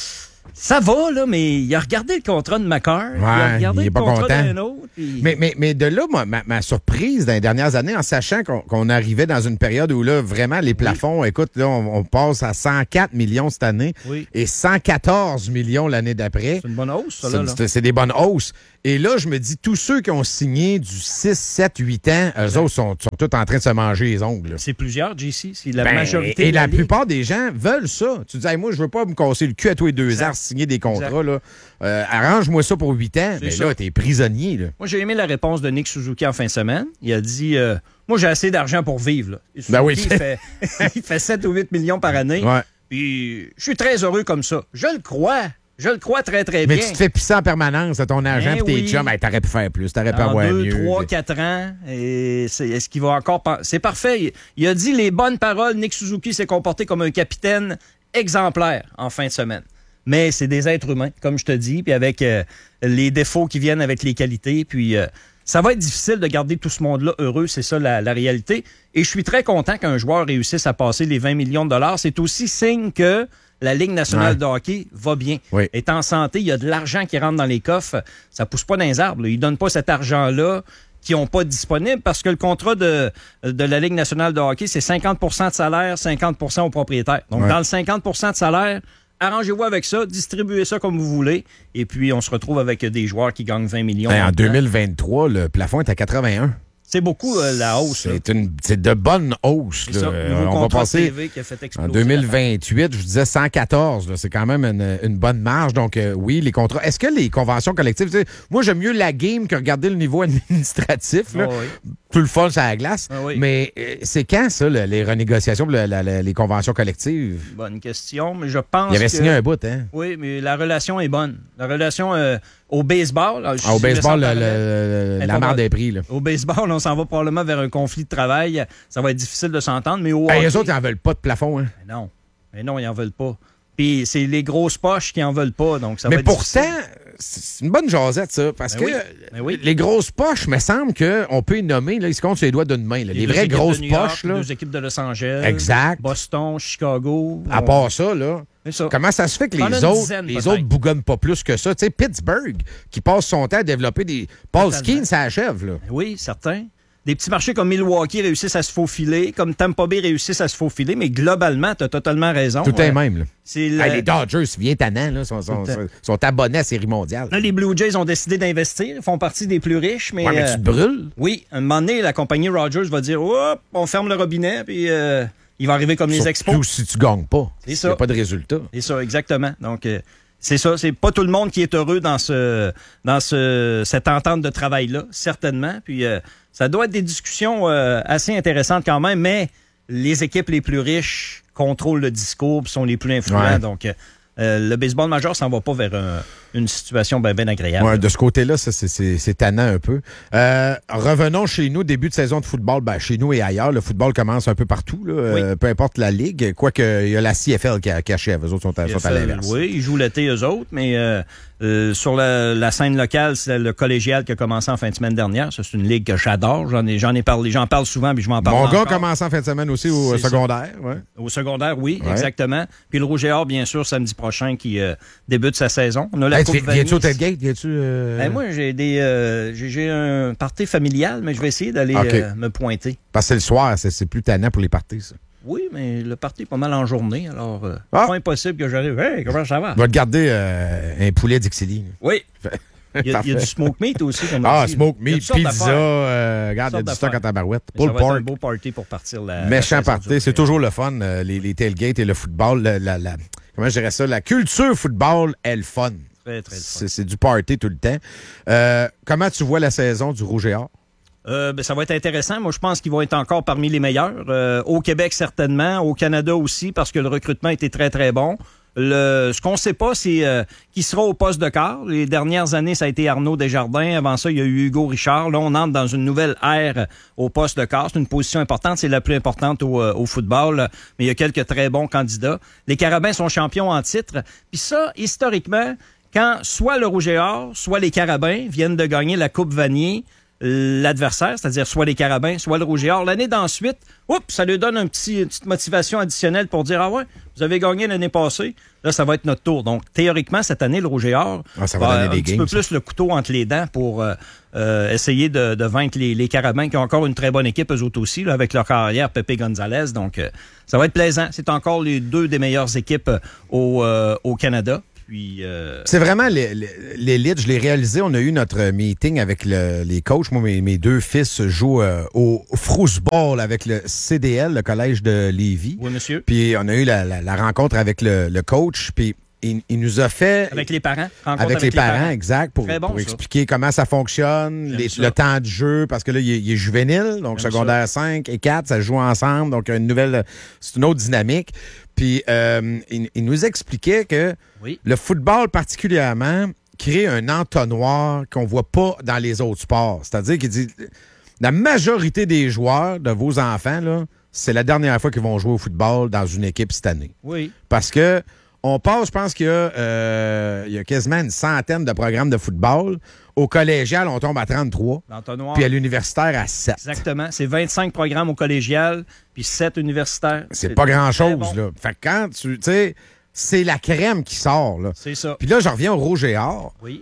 Ça va, là, mais il a regardé le contrat de Macar. Ouais, il a regardé il est le pas contrat content. d'un autre. Puis... Mais, mais, mais de là, moi, ma, ma surprise dans les dernières années, en sachant qu'on, qu'on arrivait dans une période où là, vraiment, les plafonds, oui. écoute, là, on, on passe à cent quatre millions cette année oui. et cent quatorze millions l'année d'après. C'est une bonne hausse, ça, c'est, là. là. C'est, c'est des bonnes hausses. Et là, je me dis, tous ceux qui ont signé du six, sept, huit ans, eux autres sont, sont tous en train de se manger les ongles. Là. C'est plusieurs, J C. C'est la Ben, majorité. Et de la, la plupart des gens veulent ça. Tu dis, hey, moi, je veux pas me casser le cul à tous les deux exact. ans, signer des contrats. Exact. Là. Euh, arrange-moi ça pour huit ans. C'est Mais ça. là, t'es prisonnier. Là. Moi, j'ai aimé la réponse de Nick Suzuki en fin de semaine. Il a dit euh, moi, j'ai assez d'argent pour vivre. Là. Suzuki, Ben oui. il, fait, il fait sept ou huit millions par année. Ouais. Puis, je suis très heureux comme ça. Je le crois. Je le crois très, très Mais bien. tu te fais pisser en permanence à ton agent Ben et tes oui. chums. Hey, t'aurais pu faire plus. T'aurais pu Dans avoir deux, mieux. trois, quatre ans. Et c'est, est-ce qu'il va encore... pen- C'est parfait. Il, il a dit les bonnes paroles. Nick Suzuki s'est comporté comme un capitaine exemplaire en fin de semaine. Mais c'est des êtres humains, comme je te dis, puis avec euh, les défauts qui viennent avec les qualités. Puis euh, ça va être difficile de garder tout ce monde-là heureux. C'est ça la, la réalité. Et je suis très content qu'un joueur réussisse à passer les vingt millions de dollars. C'est aussi signe que la Ligue nationale ouais. de hockey va bien. Oui. Est en santé, il y a de l'argent qui rentre dans les coffres. Ça pousse pas dans les arbres. Là. Ils donnent pas cet argent-là qui n'ont pas disponible parce que le contrat de, de la Ligue nationale de hockey, c'est cinquante pour cent de salaire, cinquante pour cent aux propriétaires. Donc, ouais. dans le cinquante pour cent de salaire, arrangez-vous avec ça, distribuez ça comme vous voulez, et puis on se retrouve avec des joueurs qui gagnent vingt millions. Hey, en deux mille vingt-trois, le plafond est à quatre-vingt-un. C'est beaucoup euh, la hausse. C'est, une, c'est de bonnes hausses. C'est ça, Euh, nouveau on va contrat de passer T V qui a fait exploser en deux mille vingt-huit, je disais cent quatorze. Là, c'est quand même une, une bonne marge. Donc, euh, oui, les contrats. Est-ce que les conventions collectives... tu sais, moi, j'aime mieux la game que regarder le niveau administratif. Là. Oh, oui. Tout le fun sur la glace. Ah, oui. Mais euh, c'est quand, ça, le- les renégociations, le- la- la- les conventions collectives? Bonne question, mais je pense Il avait que... signé un bout, hein? Oui, mais la relation est bonne. La relation euh, au baseball... là, je- Ah, au je laisse baseball, en le- parler. le- Elle est la pas marde bonne. est pris. Là. Au baseball, on s'en va probablement vers un conflit de travail. Ça va être difficile de s'entendre, mais au Hey, hockey... eux autres, ils n'en veulent pas de plafond. Hein? Mais non. Mais non, ils en veulent pas. Puis c'est les grosses poches qui en veulent pas, donc ça Mais va être pourtant, difficile. c'est une bonne jasette, ça, parce Ben que oui. Ben oui. les grosses poches, me semble qu'on peut y nommer, là, ils se comptent sur les doigts d'une main. Là. Les, deux vraies équipes grosses de New York, poches, là. deux équipes de Los Angeles. Exact. Boston, Chicago. À on- part ça, là, C'est ça. comment ça se fait que T'en as les une autres, dizaine, les peut-être. autres bougonnent pas plus que ça? Tu sais, Pittsburgh, qui passe son temps à développer des... Paul Totalement. Skeens, ça achève, là. Oui, certains. Des petits marchés comme Milwaukee réussissent à se faufiler, comme Tampa Bay réussissent à se faufiler, mais globalement, tu as totalement raison. Tout est Euh, même, là. C'est le- Hey, les Dodgers, c'est bien tannant, là, sont, sont, Tout le sont, sont abonnés à la Série mondiale. Là, les Blue Jays ont décidé d'investir, ils font partie des plus riches, mais... Ouais, mais euh, tu te brûles. Oui, un moment donné, la compagnie Rogers va dire « Hop, on ferme le robinet, puis euh, il va arriver comme les Surtout expos. » si tu gagnes pas. C'est Il ça. n'y a pas de résultat. C'est ça, exactement. Donc, euh, c'est ça. C'est pas tout le monde qui est heureux dans ce dans ce cette entente de travail-là, certainement. Puis, euh, ça doit être des discussions euh, assez intéressantes quand même, mais les équipes les plus riches contrôlent le discours puis sont les plus influents. Ouais. Donc, euh, euh, le baseball majeur s'en va pas vers un- une situation bien ben agréable. Ouais, de ce côté-là, ça, c'est, c'est, c'est tannant un peu. Euh, revenons chez nous, début de saison de football, ben, chez nous et ailleurs. Le football commence un peu partout, là, euh, peu importe la ligue. Quoique, il y a la C F L qui, qui achève. Eux autres sont à, sont à l'inverse. Oui, ils jouent l'été, eux autres, mais euh, euh, sur la, la scène locale, c'est le collégial qui a commencé en fin de semaine dernière. Ça, c'est une ligue que j'adore. J'en ai, j'en ai parlé, j'en parle souvent, puis je m'en parle Mon encore. gars commence en fin de semaine aussi au C'est ça. secondaire. Ouais. Au secondaire, oui, Ouais. exactement. Puis le Rouge et Or, bien sûr, samedi prochain, qui euh, débute sa saison. On a la Hey, Coupe tu- viens-tu au Vanier. tailgate? Viens-tu, euh... Ben, moi, j'ai des, euh, j'ai, j'ai un party familial, mais je vais essayer d'aller OK. euh, me pointer. Parce que c'est le soir, c'est, c'est plus tannant pour les parties, ça. Oui, mais le party est pas mal en journée, alors euh, Ah. pas impossible que j'arrive. Hey, comment ça va? On va te garder euh, un poulet Dixili. Oui. Il y, a, il y a du smoke meat aussi. Comme Ah, on dit. smoke Il y a meat, toutes sortes pizza, d'affaires. euh, regarde, il y a Toutes du sortes stock en d'affaires. tabarouette. Mais ça Pulled va être un pork. beau party pour partir la Méchant la saison party. du- C'est toujours le fun, euh, les, les tailgates et le football. La, la- la- comment je dirais ça? La culture football est le fun. Très, très le fun. C'est, c'est du party tout le temps. Euh, comment tu vois la saison du Rouge et Or? Euh, ben, ça va être intéressant. Moi, je pense qu'ils vont être encore parmi les meilleurs. Euh, au Québec, certainement. Au Canada aussi, parce que le recrutement était très, très bon. Le, ce qu'on ne sait pas, c'est euh, qui sera au poste de quart. Les dernières années, ça a été Arnaud Desjardins. Avant ça, il y a eu Hugo Richard. Là, on entre dans une nouvelle ère au poste de quart. C'est une position importante. C'est la plus importante au, euh, au football. Mais il y a quelques très bons candidats. Les Carabins sont champions en titre. Puis ça, historiquement, quand soit le Rouge et Or, soit les Carabins viennent de gagner la Coupe Vanier, l'adversaire, c'est-à-dire soit les Carabins, soit le Rouge et Or. L'année d'ensuite, oups, ça lui donne un petit, une petite motivation additionnelle pour dire « Ah ouais, vous avez gagné l'année passée, là, ça va être notre tour. » Donc, théoriquement, cette année, le Rouge et Or ah, ça va va donner un des petit games, peu plus le couteau entre les dents pour euh, euh, essayer de, de vaincre les, les Carabins, qui ont encore une très bonne équipe, eux autres aussi, là, avec leur carrière Pepe Gonzalez. Donc, euh, ça va être plaisant. C'est encore les deux des meilleures équipes au, euh, au Canada. Puis, euh... C'est vraiment l'élite. Je l'ai réalisé. On a eu notre meeting avec le, les coachs. Moi, mes, mes deux fils jouent euh, au football avec le C D L, le collège de Lévis. Oui, monsieur. Puis on a eu la, la, la rencontre avec le, le coach. Puis il, il nous a fait... Avec les parents. Avec, avec les, les parents, parents, exact. Pour, bon, pour expliquer comment ça fonctionne, les, ça. le temps de jeu. Parce que là, il est, il est juvénile. Donc, J'aime secondaire ça. cinq et quatre, ça joue ensemble. Donc, une nouvelle... C'est une autre dynamique. Puis, euh, il, il nous expliquait que oui. le football particulièrement crée un entonnoir qu'on voit pas dans les autres sports. C'est-à-dire qu'il dit, la majorité des joueurs de vos enfants, là, c'est la dernière fois qu'ils vont jouer au football dans une équipe cette année. Oui. Parce que on passe, je pense qu'il y a, euh, il y a quasiment une centaine de programmes de football. Au collégial, on tombe à trente-trois. L'entonnoir. Puis à l'universitaire, à sept. Exactement. C'est vingt-cinq programmes au collégial, puis sept universitaires. C'est pas grand-chose, bon. là. Fait que quand tu... Tu sais, c'est la crème qui sort, là. C'est ça. Puis là, je reviens au Rouge et Or. Oui.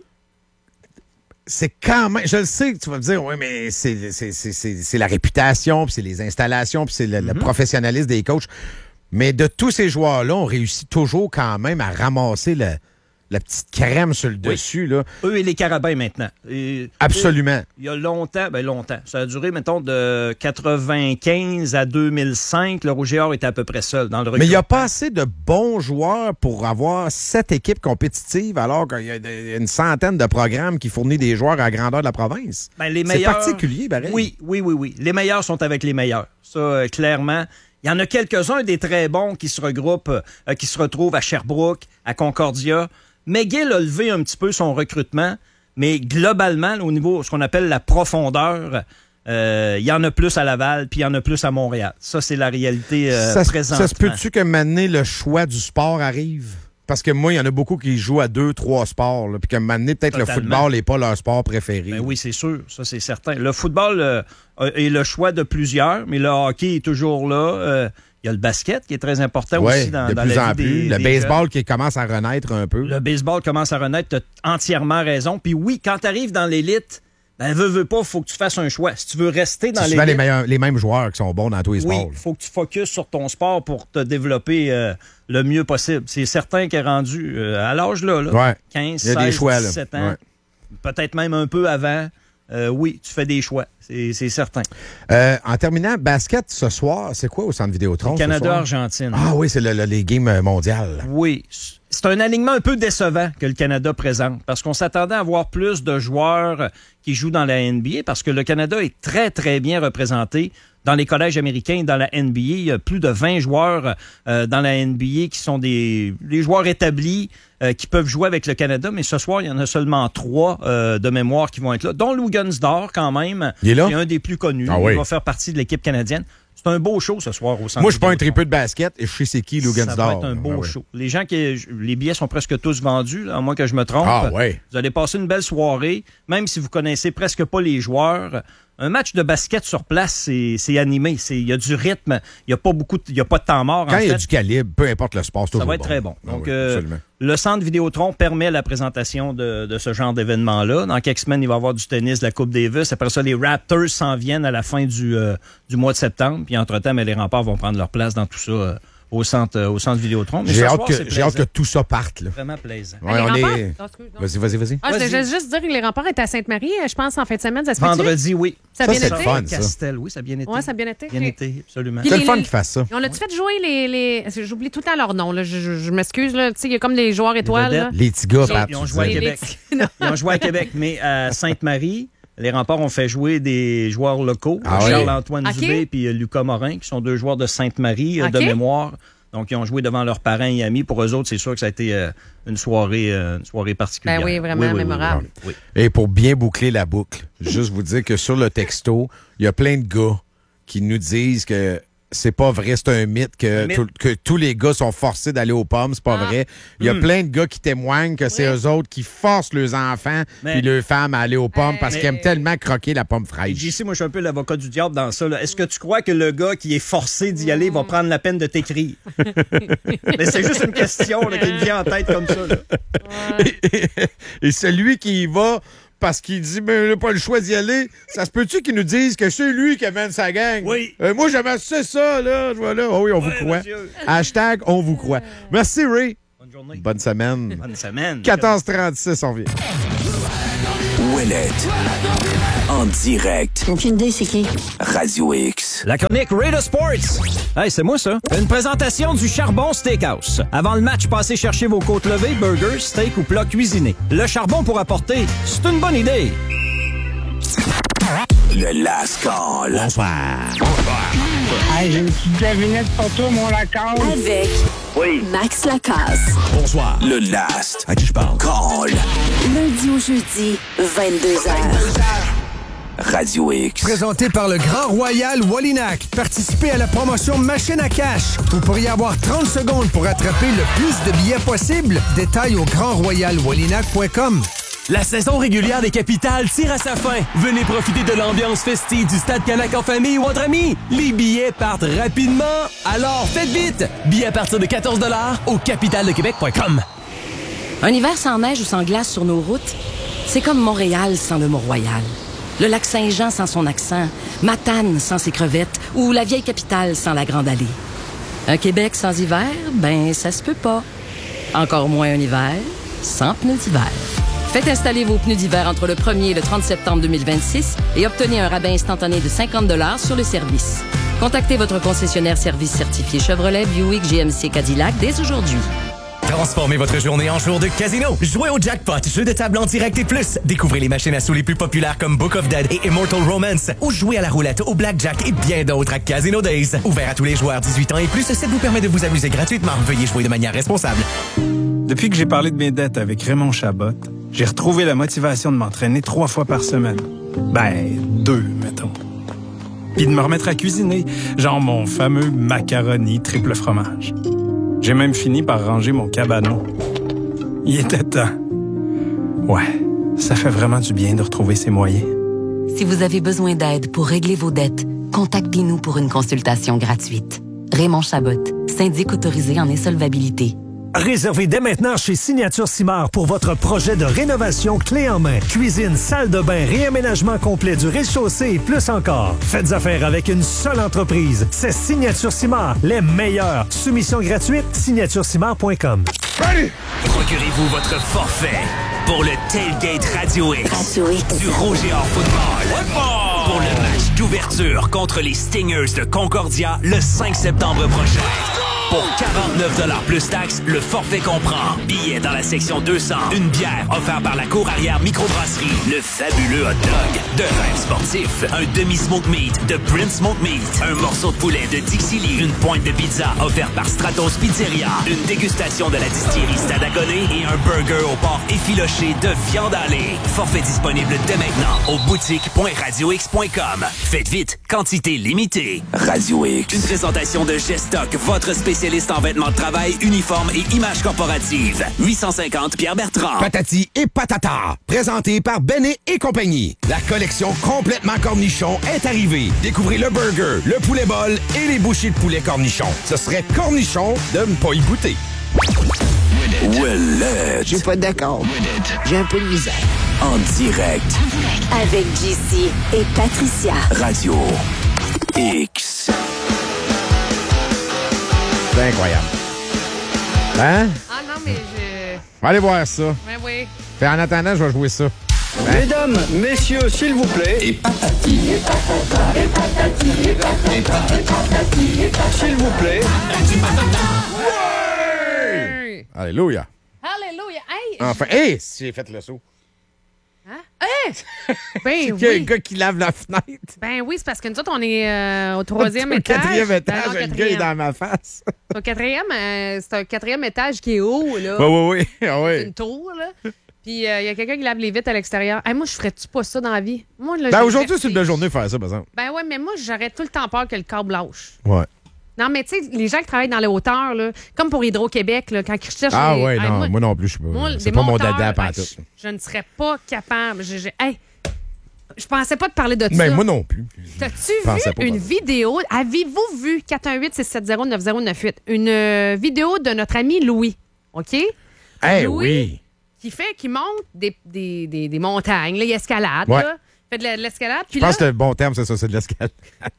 C'est quand même... Je le sais que tu vas me dire, oui, mais c'est, c'est, c'est, c'est, c'est la réputation, puis c'est les installations, puis c'est le, mm-hmm. le professionnalisme des coachs. Mais de tous ces joueurs-là, on réussit toujours quand même à ramasser le... la petite crème sur le oui. dessus, là. Eux et les Carabins, maintenant. Et, Absolument. Il y a longtemps, ben longtemps, ça a duré, mettons, de quatre-vingt-quinze à deux mille cinq, le Rouge et Or était à peu près seul dans le recrutement. Mais il n'y a pas assez de bons joueurs pour avoir sept équipes compétitives, alors qu'il y a une centaine de programmes qui fournissent des joueurs à la grandeur de la province. Ben, les meilleurs... C'est particulier, pareil. Oui, oui, oui, oui. Les meilleurs sont avec les meilleurs. Ça, euh, clairement... Il y en a quelques-uns des très bons qui se regroupent, euh, qui se retrouvent à Sherbrooke, à Concordia. McGill a levé un petit peu son recrutement, mais globalement, au niveau de ce qu'on appelle la profondeur, euh, il y en a plus à Laval, puis il y en a plus à Montréal. Ça, c'est la réalité euh, ça, présente. Ça se peut-tu que maintenant le choix du sport arrive? Parce que moi, il y en a beaucoup qui jouent à deux, trois sports, là, puis qu'à un moment donné, peut-être Totalement. le football n'est pas leur sport préféré. Ben oui, c'est sûr. Ça, c'est certain. Le football euh, est le choix de plusieurs, mais le hockey est toujours là. Euh, il y a le basket qui est très important ouais, aussi dans, de dans plus la en vie plus. des, Le des baseball jeunes. qui commence à renaître un peu. Le baseball commence à renaître. Tu as entièrement raison. Puis oui, quand tu arrives dans l'élite, ben, veux, veux pas, il faut que tu fasses un choix. Si tu veux rester dans c'est l'élite... souvent les, meilleurs, les mêmes joueurs qui sont bons dans tous les oui, sports. Oui, il faut que tu focuses sur ton sport pour te développer euh, le mieux possible. C'est certain qu'il est rendu euh, à l'âge là, là ouais. quinze, il y a seize, des choix, dix-sept là. ans, ouais. peut-être même un peu avant. Euh, oui, tu fais des choix, c'est, c'est certain. Euh, en terminant, basket ce soir, c'est quoi au Centre Vidéotron? Canada-Argentine. Ah oui, c'est le, le, les games mondiales. Oui, c'est un alignement un peu décevant que le Canada présente parce qu'on s'attendait à avoir plus de joueurs qui jouent dans la N B A parce que le Canada est très, très bien représenté dans les collèges américains et dans la N B A. Il y a plus de vingt joueurs euh, dans la N B A qui sont des, des joueurs établis euh, qui peuvent jouer avec le Canada, mais ce soir, il y en a seulement trois euh, de mémoire qui vont être là, dont Lou Gunsdor, quand même, il est là? qui est un des plus connus. Ah oui. Il va faire partie de l'équipe canadienne. C'est un beau show ce soir au Centre. Moi, je suis pas un tripeux de basket et je sais c'est qui, Lou Gunsdor. Ça va être un beau ah, show. Ouais. Les gens qui, les billets sont presque tous vendus, là, à moins que je me trompe. Ah, ouais. Vous allez passer une belle soirée, même si vous connaissez presque pas les joueurs. Un match de basket sur place, c'est, c'est animé. Il y a du rythme. Il n'y a pas beaucoup, il y a pas de temps mort. Quand il y a du calibre, peu importe le sport, c'est toujours ça va être bon. très bon. Donc, ah, oui, euh, le Centre Vidéotron permet la présentation de, de ce genre d'événement-là. Dans quelques semaines, il va y avoir du tennis, de la Coupe Davis. Après ça, les Raptors s'en viennent à la fin du, euh, du mois de septembre. Puis entre-temps, mais les Remparts vont prendre leur place dans tout ça. Euh, Au centre, euh, au centre Vidéotron. Mais j'ai, hâte soir, que, j'ai hâte que tout ça parte. Là. Vraiment plaisant. Ouais, on est... Vas-y, vas-y, vas-y. Ah, je voulais juste dire que les Remparts étaient à Sainte-Marie, je pense, en fin de semaine. Ça se fait-tu? Vendredi, oui. Ça a bien été? Fun, Castel, oui, ça a bien été. Oui, ça a bien été. Bien été, absolument. C'est le fun qu'ils fassent ça. On a-tu fait jouer les... les... J'oublie tout le temps leur nom. Là. Je, je, je m'excuse. Là. Il y a comme des joueurs étoiles. Les, là. les petits gars, Pat. Ils ont joué à Québec. Ils ont joué à Québec, mais à Sainte-Marie... Les Remparts ont fait jouer des joueurs locaux, ah Charles-Antoine oui? Dubé okay. et Lucas Morin, qui sont deux joueurs de Sainte-Marie okay. de mémoire. Donc, ils ont joué devant leurs parents et amis. Pour eux autres, c'est sûr que ça a été euh, une soirée euh, une soirée particulière. Ben oui, vraiment oui, oui, mémorable. Oui, oui, oui. Et pour bien boucler la boucle, juste vous dire que sur le texto, il y a plein de gars qui nous disent que c'est pas vrai, c'est un mythe que, Un mythe. tout- que tous les gars sont forcés d'aller aux pommes, c'est pas Ah. vrai. Il y a Hmm. plein de gars qui témoignent que c'est eux autres qui forcent leurs enfants Mais- et leurs femmes à aller aux pommes parce Mais- qu'ils aiment tellement croquer la pomme Et fraîche. J C, moi, je suis un peu l'avocat du diable dans ça. là. Est-ce que tu crois que le gars qui est forcé d'y aller va prendre la peine de t'écrire? Mais c'est juste une question là, qui me vient en tête comme ça. Là. Et celui qui y va parce qu'il dit, mais il n'a pas le choix d'y aller, ça se peut-tu qu'il nous dise que c'est lui qui amène sa gang? Oui. Euh, moi, j'aime c'est ça, là. Je vois là. Oh oui, on vous croit. monsieur. Hashtag, on vous croit. Merci, Ray. Bonne journée. Bonne semaine. Bonne semaine. quatorze trente-six, on revient. Ouellette. En direct. Aucune idée, c'est qui? Radio X. La chronique Raider Sports. Hey, c'est moi ça. Une présentation du Charbon Steakhouse. Avant le match, passez chercher vos côtes levées, burgers, steak ou plats cuisinés. Le charbon pour apporter, c'est une bonne idée. Le Last Call. Bonsoir. Hey, j'ai une petite devinette pour toi, mon Lacan. Avec Oui. Max Lacasse. Bonsoir. Le Last. À qui je parle? Call. Lundi au jeudi, vingt-deux heures. Radio X. Présenté par le Grand Royal Wallinac. Participez à la promotion Machine à cash. Vous pourriez avoir trente secondes pour attraper le plus de billets possible. Détails au grand royal wallinac point com. La saison régulière des Capitales tire à sa fin. Venez profiter de l'ambiance festive du Stade Canac en famille ou entre amis. Les billets partent rapidement, alors faites vite. Billets à partir de quatorze dollars au capital de québec point com. Un hiver sans neige ou sans glace sur nos routes, c'est comme Montréal sans le Mont-Royal. Le lac Saint-Jean sans son accent, Matane sans ses crevettes ou la vieille capitale sans la Grande Allée. Un Québec sans hiver, ben ça se peut pas. Encore moins un hiver sans pneus d'hiver. Faites installer vos pneus d'hiver entre le premier et le trente septembre deux mille vingt-six et obtenez un rabais instantané de cinquante dollars sur le service. Contactez votre concessionnaire service certifié Chevrolet, Buick, G M C, Cadillac dès aujourd'hui. Transformez votre journée en jour de casino. Jouez au Jackpot, jeu de table en direct et plus. Découvrez les machines à sous les plus populaires comme Book of Dead et Immortal Romance. Ou jouez à la roulette, au blackjack et bien d'autres à Casino Days. Ouvert à tous les joueurs dix-huit ans et plus, ça vous permet de vous amuser gratuitement. Veuillez jouer de manière responsable. Depuis que j'ai parlé de mes dettes avec Raymond Chabot, j'ai retrouvé la motivation de m'entraîner trois fois par semaine. Ben, deux, mettons. Puis de me remettre à cuisiner, genre mon fameux macaroni triple fromage. J'ai même fini par ranger mon cabanon. Il était temps. Ouais, ça fait vraiment du bien de retrouver ses moyens. Si vous avez besoin d'aide pour régler vos dettes, contactez-nous pour une consultation gratuite. Raymond Chabot, syndic autorisé en insolvabilité. Réservez dès maintenant chez Signature Cimard pour votre projet de rénovation clé en main. Cuisine, salle de bain, réaménagement complet du rez-de-chaussée et plus encore. Faites affaire avec une seule entreprise. C'est Signature Cimard, les meilleurs. Soumission gratuite, signature cimard point com. Procurez-vous votre forfait pour le Tailgate Radio X. Radio X. Du Rouge et Or Football. Pour le match d'ouverture contre les Stingers de Concordia le cinq septembre prochain. Pour quarante-neuf dollars plus taxes, le forfait comprend billets dans la section deux cents, une bière offerte par la cour arrière microbrasserie, le fabuleux hot dog, de rêve sportif, un demi-smoke meat de Prince Smoke Meat, un morceau de poulet de Dixie Lee, une pointe de pizza offerte par Stratos Pizzeria, une dégustation de la distillerie Stade Agoné et un burger au porc effiloché de viande hachée. Forfait disponible dès maintenant au boutique point radio x point com. Faites vite, quantité limitée. Radio X. Une présentation de Gestock, votre spécialiste en vêtements de travail, uniformes et images corporatives. huit cent cinquante Pierre Bertrand. Patati et patata, présenté par Benet et compagnie. La collection complètement cornichon est arrivée. Découvrez le burger, le poulet bol et les bouchées de poulet cornichon. Ce serait cornichon de ne pas y goûter. Ouellette. Je suis pas d'accord. J'ai un peu de misère. En direct. Avec J C et Patricia. Radio X. C'est incroyable. Hein? Ah non, mais je... On va aller voir ça. Ben oui. Fait en attendant, je vais jouer ça. Hein? Mesdames, messieurs, s'il vous plaît. Et patati, et patata, et patati, et patata, et patati, et patata. S'il vous plaît. Ouais! Alléluia. Alléluia. Hey! Enfin, hé, hey, si j'ai fait le saut. Hein? Hey! Ben Il y a oui. un gars qui lave la fenêtre. Ben oui, c'est parce que nous autres, on est euh, au troisième Au étage. quatrième Ben étage, non, un gars est quatrième. dans ma face. Au quatrième, euh, c'est un quatrième étage qui est haut, là. Oui, oui, oui. Ah, C'est oui. une tour, là. Puis il euh, y a quelqu'un qui lave les vitres à l'extérieur. Hey, moi, je ferais-tu pas ça dans la vie? Moi, là, Ben j'ai aujourd'hui, le c'est une belle journée de faire ça, par exemple. Ben ouais, mais moi, j'aurais tout le temps peur que le câble lâche. Ouais. Non, mais tu sais, les gens qui travaillent dans les hauteurs, là, comme pour Hydro-Québec, là, quand ils recherchent... Ah les, oui, hey, non, moi, moi non plus, je suis moi, pas. C'est des pas mon monteurs, dada à hey, pantoute. je, je ne serais pas capable. Je, je, hey, je pensais pas te parler de Mais ça. moi non plus. T'as-tu pensais vu pas une pas. vidéo? Avez-vous vu quatre un huit six sept zéro neuf zéro neuf huit? Une euh, vidéo de notre ami Louis, OK? Eh Louis, oui! qui fait, qui monte des, des, des, des montagnes, là, il escalade, Ouais. là. Il fait de la- de l'escalade. Je puis pense que là, le bon terme, c'est ça, c'est de l'escalade.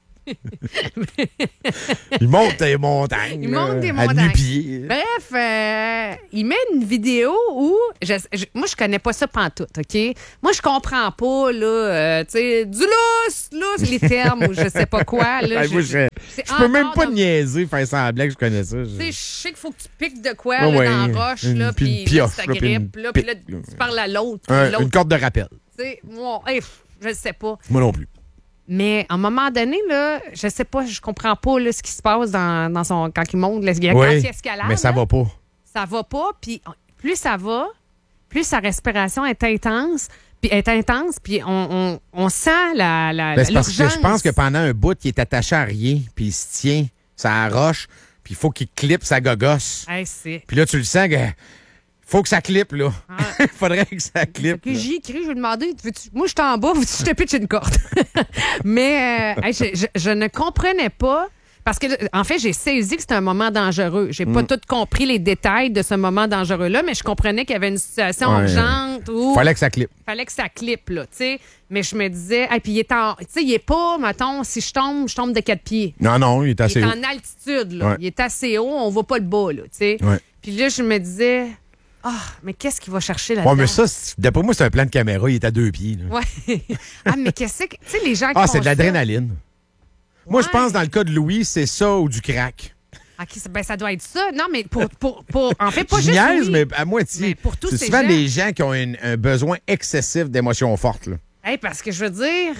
Il monte des montagnes. il monte des là, À montagnes. nu-pied. Bref, euh, il met une vidéo où... Je, je- moi, je connais pas ça pantoute, OK? Moi, je comprends pas, là, euh, tu sais, du lousse, lousse, les termes ou je sais pas quoi. Là, Hey, moi, je c'est je peux même encore pas dans- niaiser, faire semblant que je connais ça. Tu sais, je sais qu'il faut que tu piques de quoi Ouais, là, ouais, dans la roche, une- là, puis puis une pioche, là, là, ça puis une grippe, là, puis là, pique, là. tu parles à l'autre, puis Un- l'autre. une corde de rappel. Tu sais, moi, hey, pff, je sais pas. Moi non plus. Mais à un moment donné, là, je sais pas, je comprends pas là, ce qui se passe dans, dans son, quand il monte, là, quand Oui, il escalade. mais ça là, va pas. Ça va pas, puis plus ça va, plus sa respiration est intense, puis est intense, puis on, on, on sent la, la, Ben, c'est parce que l'urgence. je pense que pendant un bout, il est attaché à rien, puis il se tient, ça roche, puis il faut qu'il clippe sa gogosse. Hey, c'est... Puis là, tu le sens que faut que ça clippe, là. Ah. Il faudrait que ça clippe. Puis là. j'y écris, je lui ai demandé, veux-tu- moi, je suis en bas, veux-tu que je te pitche une corde? Mais euh, hey, je, je- je ne comprenais pas, parce que, en fait, j'ai saisi que c'était un moment dangereux. J'ai pas Mm. tout compris les détails de ce moment dangereux-là, mais je comprenais qu'il y avait une situation Ouais. urgente où... Fallait que ça clippe. Fallait que ça clippe, là, tu sais. Mais je me disais, et puis il est en... Tu sais, il est pas, mettons, si je tombe, je tombe de quatre pieds. Non, non, il est assez Il est haut. en altitude, là. Ouais. Il est assez haut, on voit pas le bas, là, tu sais. Ouais. Puis là, je me disais, ah, mais qu'est-ce qu'il va chercher là-dedans? Ouais, mais ça, c'est- d'après moi, c'est un plan de caméra. Il est à deux pieds. Là. Ouais. Ah, mais qu'est-ce que. Tu sais, les gens qui Ah, font c'est de ça- l'adrénaline. Moi, je Ouais. pense, dans le cas de Louis, c'est ça ou du crack. Ah, ok, ça- ben, ça doit être ça. Non, mais pour. pour, pour en fait, pas Je juste. niaise, Louis. mais à moitié. Mais pour tous C'est ces souvent gens. des gens qui ont une- un besoin excessif d'émotions fortes. Là. Hey, parce que je veux dire.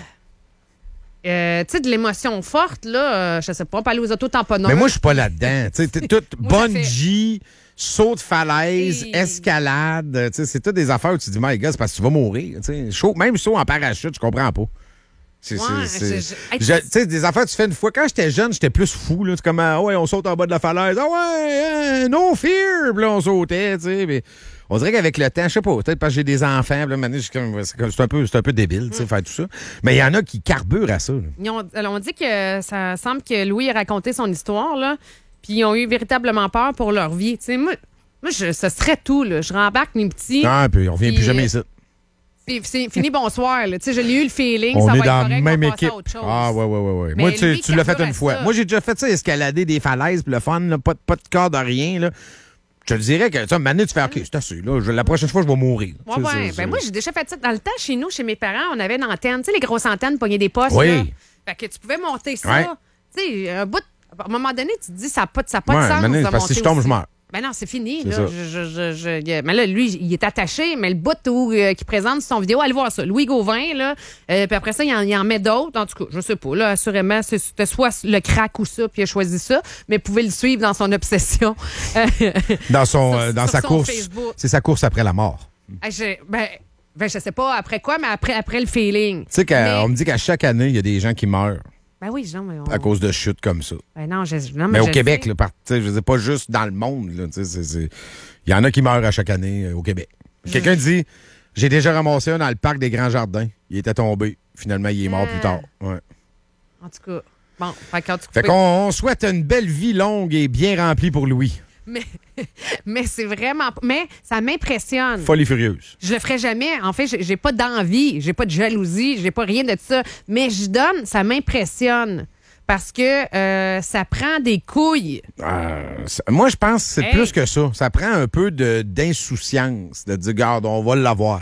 euh, tu sais, de l'émotion forte, là, euh, je sais pas, on peut aller aux autotamponneurs. Mais moi, je suis pas là-dedans. Tu sais, t'es toute Moi, ça bungee, saut de falaise, Et- escalade. Tu sais, c'est toutes des affaires où tu te dis, my God, c'est parce que tu vas mourir. Tu sais. Chaud- même saut en parachute, je comprends pas. C'est, Ouais, c'est- c'est- je- je- hey, je- tu sais, des affaires que tu fais une fois. Quand j'étais jeune, j'étais plus fou. Là. C'est comme, ah ouais, on saute en bas de la falaise. Ah ouais, hein, no fear. Puis là, on sautait. Tu sais. Mais on dirait qu'avec le temps, je sais pas, peut-être parce que j'ai des enfants. Puis là, maintenant, je suis comme- c'est comme- c'est un peu, c'est un peu débile, tu sais, faire tout ça. Mais il y en a qui carburent à ça. là. Ils ont- alors, on dit que ça semble que Louis a raconté son histoire, là, puis ils ont eu véritablement peur pour leur vie. Tu sais, moi, moi je, ce serait tout, là. Je rembarque mes petits. Ah, puis on revient Puis, plus jamais ici. Puis c'est fini, bonsoir. Là. Tu sais, je l'ai eu le feeling, On ça est va dans être correct, la on même va passer équipe. à autre chose. Ah, ouais, ouais, ouais. ouais. Mais Moi, tu, lui, tu l'as fait carbure une à fois. ça. Moi, j'ai déjà fait ça, escalader des falaises, puis le fun, là, pas, de- pas de corde, rien. Là. Je te dirais que, tu sais, maintenant, tu fais, OK, c'est assez. Là, Je- la prochaine fois, je vais mourir. Ouais, Tu sais, ouais. c'est- Ben, moi, j'ai déjà fait ça. Dans le temps, chez nous, chez mes parents, on avait une antenne. Tu sais, les grosses antennes, pogner des postes. Oui. Là. Fait que tu pouvais monter ça. Ouais. Tu sais, un bout. À un moment donné, tu te dis, ça n'a pas, ça a pas Ouais, de sens. maintenant, de parce que monter si je tombe, aussi. je meurs. Ben non, c'est fini. C'est Là. ça. Je, je, je, je- y a- mais là, lui, il est attaché, mais le bout où, euh, qui présente son vidéo, allez voir ça. Louis Gauvin, là. Euh, puis après ça, il en, il en met d'autres. En tout cas, je sais pas. Là, assurément, c'est- c'était soit le crack ou ça, puis il a choisi ça. Mais vous pouvez le suivre dans son obsession. Euh, Dans, son, sur- euh, dans sur sa son course. Facebook. C'est sa course après la mort. Ah, je, ben, ben, je sais pas après quoi, mais après, après le feeling. Tu sais, qu'on Mais- me dit qu'à chaque année, il y a des gens qui meurent Ben oui, non, mais on- à cause de chutes comme ça. Ben non, je, non, Mais, je au le Québec, sais. là, par- tu sais, je veux dire, pas juste dans le monde. là, tu sais, c'est- c'est- Il y en a qui meurent à chaque année euh, au Québec. Quelqu'un dit, j'ai déjà ramassé un dans le parc des Grands Jardins. Il était tombé. Finalement, il est mort Ah. plus tard. Ouais. En tout cas, bon, fait qu'en tout cas, Fait qu'on on souhaite une belle vie longue et bien remplie pour Louis. mais, mais c'est vraiment, mais ça m'impressionne. Folie furieuse. Je le ferai jamais. En fait, j'ai j'ai pas d'envie, j'ai pas de jalousie, j'ai pas rien de ça. Mais je donne, ça m'impressionne parce que euh, ça prend des couilles. Euh, ça- moi, je pense que c'est Hey. plus que ça. Ça prend un peu de- d'insouciance, de dire, garde, on va l'avoir.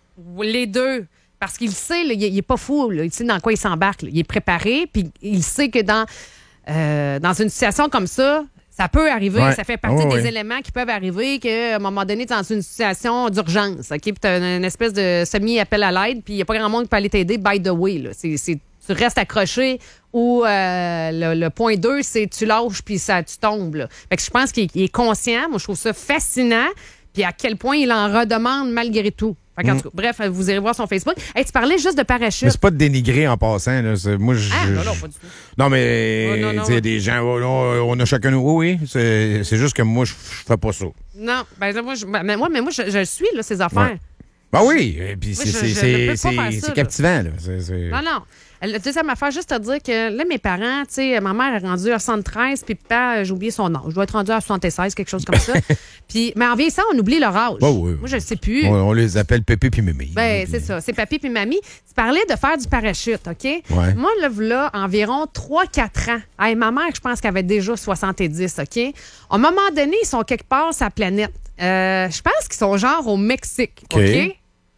Les deux. Parce qu'il sait, là, il, il est pas fou, là, il sait dans quoi il s'embarque. là. Il est préparé, puis il sait que dans, euh, dans une situation comme ça, ça peut arriver. Ouais. Ça fait partie Ouais, des ouais. éléments qui peuvent arriver qu'à un moment donné, tu es dans une situation d'urgence. OK? Puis tu as une espèce de semi-appel à l'aide, puis il n'y a pas grand monde qui peut aller t'aider, by the way. Là. C'est, c'est- tu restes accroché ou euh, le, le point deux, c'est tu lâches puis ça, tu tombes. Là. Fait que je pense qu'il il est conscient. Moi, je trouve ça fascinant. Puis à quel point il en redemande malgré tout. Fait qu'en Mm. tout cas, bref, vous irez voir son Facebook. Hey, tu parlais juste de parachute. Mais c'est pas de dénigrer en passant. Là. C'est- Moi, je, Ah, non, je- non, pas du tout. Non, mais Oh, non, non. tu sais, des gens, oh, là, on a chacun nos. Oui, c'est c'est juste que moi, je je fais pas ça. Non, ben là, moi, je, ben, mais moi, mais moi je, je le suis, là, ces affaires. Ouais. Ben oui, et puis Moi, c'est je- c'est- je c'est- ne peux pas c'est- faire ça, c'est là. captivant. Là. C'est- c'est- Non, non. La deuxième affaire, juste te dire que là, mes parents, tu sais, ma mère est rendue à soixante-treize, puis papa, euh, j'ai oublié son âge. Je dois être rendue à soixante-seize, quelque chose comme ça. Puis, mais en vieillissant, on oublie leur âge. Ben oui. Moi, je ne sais plus. On, on les appelle Pépé puis Mémé. Ben, c'est ça. C'est papy puis mamie. Tu parlais de faire du parachute, OK? Ouais. Moi, là, là, environ trois quatre ans. Hey, ma mère, je pense qu'elle avait déjà soixante-dix, OK? À un moment donné, ils sont quelque part sur la planète. Euh, je pense qu'ils sont genre au Mexique, OK? OK.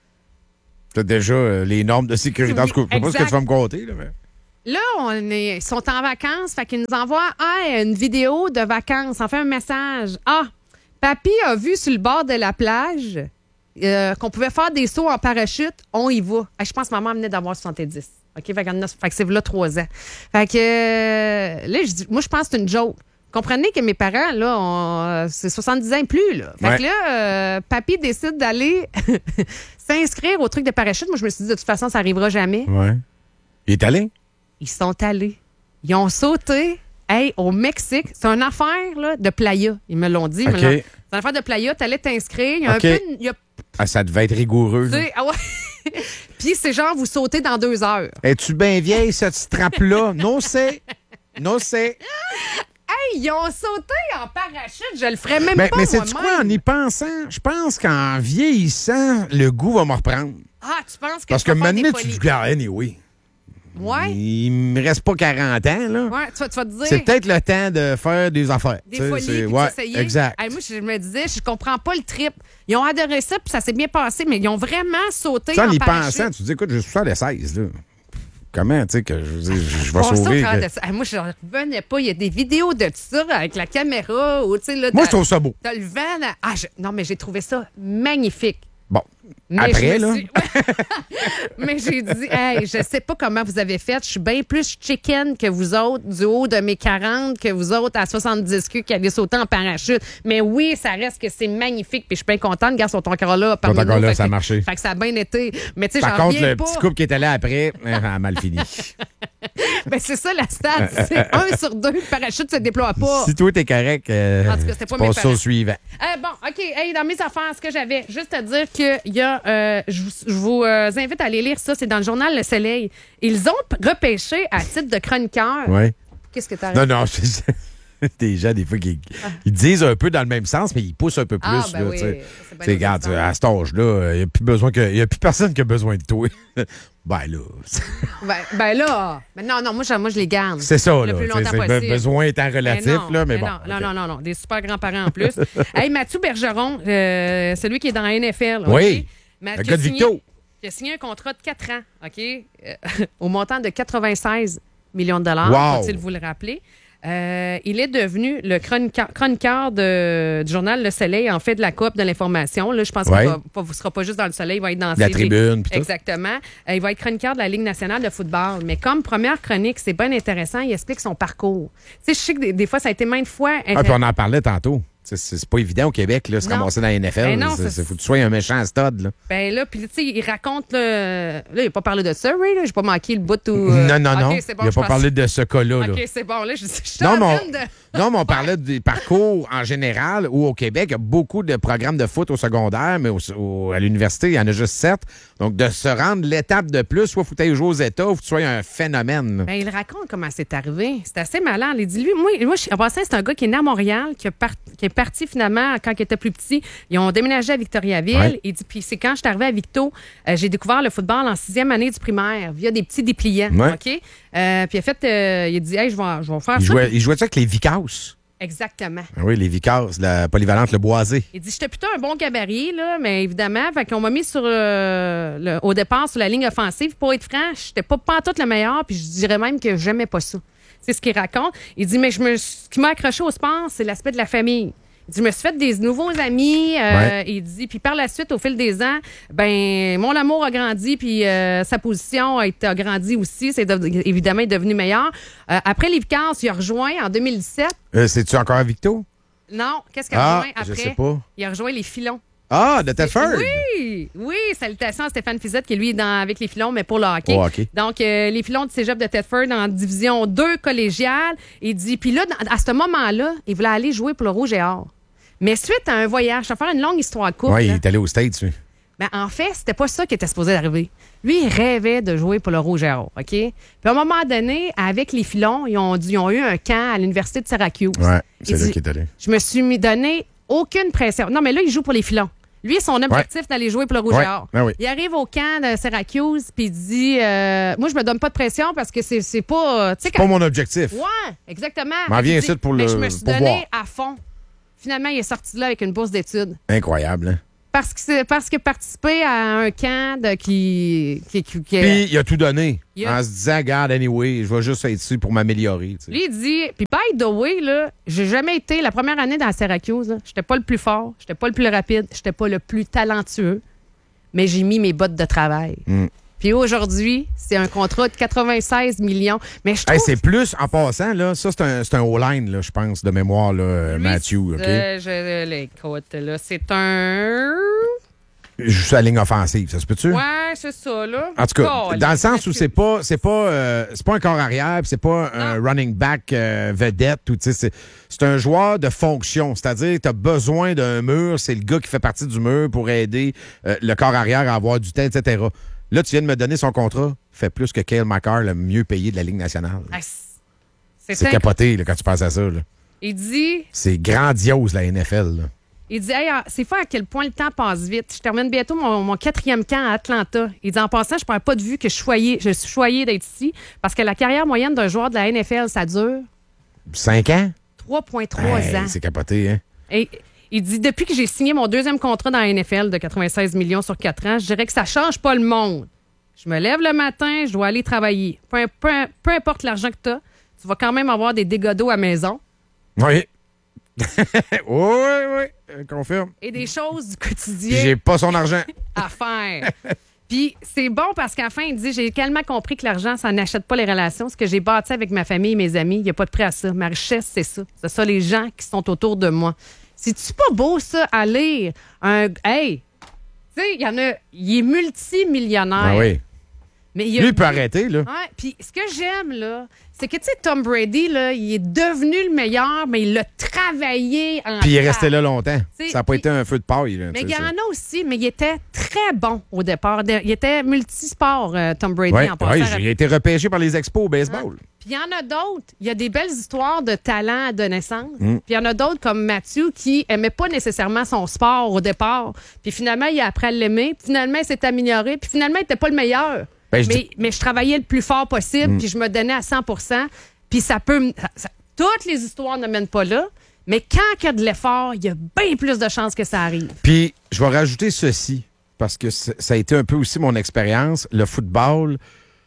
T'as déjà euh, les normes de sécurité. En tout cas, je sais pas ce que Exact. tu vas me compter. Là, mais... Là, on est, ils sont en vacances, fait qu'ils nous envoient hey, une vidéo de vacances. On fait un message. Ah, papy a vu sur le bord de la plage euh, qu'on pouvait faire des sauts en parachute. On y va. Hey, je pense que maman venait d'avoir soixante-dix. OK? Fait, qu'elle en a- fait que c'est là trois ans. Fait que euh, là, je dis, moi, je pense que c'est une joke. Comprenez que mes parents, là, ont, euh, c'est soixante-dix ans et plus. Là. Fait Ouais. que là, euh, papy décide d'aller s'inscrire au truc de parachute. Moi, je me suis dit, de toute façon, ça n'arrivera jamais. Ouais. Il est allé? Ils sont allés. Ils ont sauté hey, au Mexique. C'est une affaire là, de playa. Ils me l'ont dit. ils me OK. l'ont- C'est une affaire de playa. Tu allais t'inscrire. Il y a OK. un peu. de- il y a- Ah, ça devait être rigoureux. tu là. sais, ah ouais. Puis c'est genre, vous sautez dans deux heures. Es-tu bien vieille, cette strap-là? Non, c'est. Non, c'est. Hey, ils ont sauté en parachute. Je le ferais même Mais, pas mais moi-même. c'est quoi, en y pensant, je pense qu'en vieillissant, le goût va me reprendre. Ah, tu penses que Parce tu que vas faire des maintenant, tu folies? te dis, ah, anyway. Ouais. Il me reste pas quarante ans, là. Ouais, tu vas, tu vas te dire. C'est peut-être le temps de faire des affaires. Des Tu sais, folies, c'est- puis ouais, d'essayer. exact. Hey, moi, je me disais, je comprends pas le trip. Ils ont adoré ça, puis ça s'est bien passé, mais ils ont vraiment sauté Tu sais, en en y parachute. pensant, tu te dis, écoute, j'ai soixante-seize, là. Comment, tu sais, que je, veux dire, je, je vais Bon, ça, sauver. quand que- de ça- Hey, moi, je revenais pas. Il y a des vidéos de ça avec la caméra. Ou, tu sais, là, Moi, t'as- je trouve ça beau. T'as le vent. là. Ah, je- Non, mais j'ai trouvé ça magnifique. Bon. Mais Après, je me là. suis- mais j'ai dit, hey, je sais pas comment vous avez fait. Je suis bien plus chicken que vous autres, du haut de mes quarante, que vous autres à soixante-dix queues qui allaient sauter en parachute. Mais oui, ça reste que c'est magnifique. Puis je suis bien contente. Les gars sont encore là. parmi encore nous. là, Fait ça a que- marché. Fait que ça a bien été. Mais tu sais, Par j'en contre, reviens le pas. petit couple qui était là après, euh, a mal fini. Ben, c'est ça, la stade. C'est un sur deux, le parachute se déploie pas. Si toi, t'es correct, euh, En tout cas, c'était pas tu mes passes ça au parents. suivant. Euh, bon, OK. Hey, dans mes affaires, ce que j'avais, juste à dire que il y a, euh, je vous, je vous, euh, invite à aller lire ça. C'est dans le journal Le Soleil. Ils ont p- repêché à titre de chroniqueur. Ouais. Qu'est-ce que tu as Non, non, c'est des gens, des fois, qui ils disent un peu dans le même sens, mais ils poussent un peu plus. Ah, ben là, oui, tu sais. c'est bien Tu sais, regarde, intéressant. à cet âge-là, il n'y a plus besoin que, il y a plus personne qui a besoin de toi. Ben là, Ben, ben là, ben non, non, moi, je, moi, je les garde. c'est ça, Le là. plus tu sais, longtemps c'est be- possible. besoin étant Ben relatif, non, là, mais ben bon. Non, ok. non, non, non, des super grands-parents en plus. Hey, Mathieu Bergeron, euh, celui qui est dans la N F L. Oui, OK? Ma- le qui gars a de signé- Victo. Qui a signé un contrat de quatre ans, OK? Euh, au montant de quatre-vingt-seize millions de dollars, Wow. faut-il vous le rappeler. Euh, il est devenu le chroniqueur, chroniqueur de- du journal Le Soleil, en fait, de la Coop de l'information. Là, je pense Ouais. qu'il ne sera pas juste dans Le Soleil, il va être dans La C V. Tribune, puis tout. Exactement. Euh, il va être chroniqueur de la Ligue nationale de football. Mais comme première chronique, c'est bien intéressant, il explique son parcours. Tu sais, je sais que des, des fois, ça a été maintes fois... Ah, puis on en parlait tantôt. C'est, c'est c'est pas évident au Québec, là, se Non. ramasser dans la N F L. Ben non, c'est, c'est- c'est- faut que tu sois un méchant stud, là. Ben là, puis tu sais, il raconte, là, là, il n'a pas parlé de ça, Ray, là, j'ai pas manqué le bout où... euh, Non, non, OK, non. c'est bon, il n'a je pas pense- parlé de ce cas-là, là. OK, c'est bon, là, je, je suis Non, en mais train on, de... non, mais on parlait des parcours en général, ou au Québec, il y a beaucoup de programmes de foot au secondaire, mais au- au- à l'université, il y en a juste sept. Donc, de se rendre l'étape de plus, soit faut que tu ailles jouer aux États, ou faut que tu sois un phénomène. Ben, il raconte comment c'est arrivé. C'est assez malin. Il dit, lui, moi, moi je- en passant, c'est un gars qui est né à Montréal, qui, a par- qui est parti finalement quand il était plus petit. Ils ont déménagé à Victoriaville. Ouais. Il dit, puis c'est quand je suis arrivé à Victo, euh, j'ai découvert le football en sixième année du primaire via des petits dépliants. Ouais. OK? Euh, puis il a fait, euh, il a dit, hey, je vais, je vais faire Il ça. jouait, Puis- il jouait ça avec les Vicas. Exactement. Ah oui, les Vicas, la polyvalente, le boisé. Il dit, j'étais plutôt un bon gabarit, là, mais évidemment, fait qu'on m'a mis sur euh, le- au départ sur la ligne offensive. Pour être franc, j'étais pas pantoute le meilleur, puis je dirais même que j'aimais pas ça. C'est ce qu'il raconte. Il dit, mais je me, ce qui m'a accroché au sport, c'est l'aspect de la famille. Il dit, je me suis fait des nouveaux amis. euh, Ouais. Il dit, puis par la suite, au fil des ans, ben mon amour a grandi, puis euh, sa position a été a grandi aussi. C'est de- évidemment il est devenu meilleur. Euh, après les Vicars, il a rejoint en deux mille dix-sept. Euh, c'est-tu encore à Victo? Non, qu'est-ce qu'il a Ah, rejoint après? je sais pas. Il a rejoint les Filons. Ah, de Thetford? Oui, oui. Salutations à Stéphane Fizette, qui lui est dans, avec les filons, mais pour le hockey. Oh, hockey. Donc, euh, les filons de cégep de Thetford en division deux collégiale. Il dit, puis là, à ce moment-là, il voulait aller jouer pour le Rouge et Or. Mais suite à un voyage, je vais faire une longue histoire courte. Oui, il là, est allé aux States, lui. ben, en fait, c'était pas ça qui était supposé arriver. Lui, il rêvait de jouer pour le Rouge et Or, OK? Puis à un moment donné, avec les filons, ils ont, ils ont eu un camp à l'Université de Syracuse. Ouais, c'est Il là dit, qu'il est allé. Je me suis mis donné aucune pression. Non, mais là, il joue pour les filons. Lui, son objectif, ouais. d'aller jouer pour le Rouge ouais. et Or. Ben oui. Il arrive au camp de Syracuse, puis il dit euh, moi, je me donne pas de pression parce que c'est, c'est pas. C'est quand... pas mon objectif. Ouais, exactement. M'en viens ici pour le. Mais je me suis pour donné voir. à fond. Finalement, il est sorti de là avec une bourse d'études. Incroyable, hein? Parce que c'est, parce que participer à un camp de, qui, qui, qui, qui Puis il a tout donné. Il a... En se disant, regarde, anyway, je vais juste être ici pour m'améliorer. Tu sais. Lui, il dit, puis by the way, là, j'ai jamais été, la première année dans Syracuse, là, j'étais pas le plus fort, j'étais pas le plus rapide, j'étais pas le plus talentueux, mais j'ai mis mes bottes de travail. Mm. Puis aujourd'hui, c'est un contrat de quatre-vingt-seize millions. Mais je trouve... Hey, c'est plus, en passant, là, ça, c'est un, c'est un O-line, là, je pense, de mémoire, là, Lui, Matthew. OK? Euh, je l'écoute, là. C'est un... Juste la ligne offensive, ça se peut-tu? Ouais, c'est ça, là. En tout cas, oh, dans le sens où c'est pas c'est pas euh, c'est pas un corps arrière, puis c'est pas un running back euh, vedette, ou tu sais, c'est c'est un joueur de fonction, c'est-à-dire tu as besoin d'un mur, c'est le gars qui fait partie du mur pour aider euh, le corps arrière à avoir du temps, et cetera. Là, tu viens de me donner son contrat, fait plus que Cale Makar, le mieux payé de la Ligue nationale. Ah, c'est c'est inc... capoté là, quand tu penses à ça. Là. Il dit... C'est grandiose, la N F L. Là. Il dit, hey, c'est fou à quel point le temps passe vite. Je termine bientôt mon, mon quatrième camp à Atlanta. Il dit, en passant, je ne perds pas de vue que je suis choyé, je suis choyé d'être ici parce que la carrière moyenne d'un joueur de la N F L, ça dure... Cinq ans? trois virgule trois hey, ans. C'est capoté, hein? Et il dit, depuis que j'ai signé mon deuxième contrat dans la N F L de quatre-vingt-seize millions sur quatre ans, je dirais que ça change pas le monde. Je me lève le matin, je dois aller travailler. Peu, peu, peu importe l'argent que tu as, tu vas quand même avoir des dégâts d'eau à la maison. Oui. oui, oui, confirme. Et des choses du quotidien. Puis j'ai pas son argent. À faire. Puis c'est bon parce qu'à la fin, il dit, j'ai tellement compris que l'argent, ça n'achète pas les relations. Ce que j'ai bâti avec ma famille et mes amis, il n'y a pas de prêt à ça. Ma richesse, c'est ça. C'est ça, les gens qui sont autour de moi. C'est-tu pas beau, ça, à lire? Un... Hey! Tu sais, il y en a... Il est multimillionnaire. Ah oui. Mais il a... Lui, il peut arrêter, là. Ouais, puis ce que j'aime, là, c'est que, tu sais, Tom Brady, là, il est devenu le meilleur, mais il l'a travaillé en Puis il est tas. resté là longtemps. T'sais, ça n'a pas puis... été un feu de paille. Là, mais il y en a aussi, mais il était très bon au départ. Il était multisport, euh, Tom Brady, ouais, en passant. Oui, il a été repêché par les expos au baseball. Hein? Puis il y en a d'autres. Il y a des belles histoires de talent de naissance. Mm. Puis il y en a d'autres comme Matthew qui aimait pas nécessairement son sport au départ. Puis finalement, il a appris à l'aimer. Puis finalement, il s'est amélioré. Puis finalement, il n'était pas le meilleur. Ben, je mais, dis... mais je travaillais le plus fort possible. Mm. Puis je me donnais à cent pour cent. Puis ça peut... Ça, ça, toutes les histoires ne mènent pas là. Mais quand il y a de l'effort, il y a bien plus de chances que ça arrive. Puis je vais rajouter ceci, parce que ça a été un peu aussi mon expérience. Le football...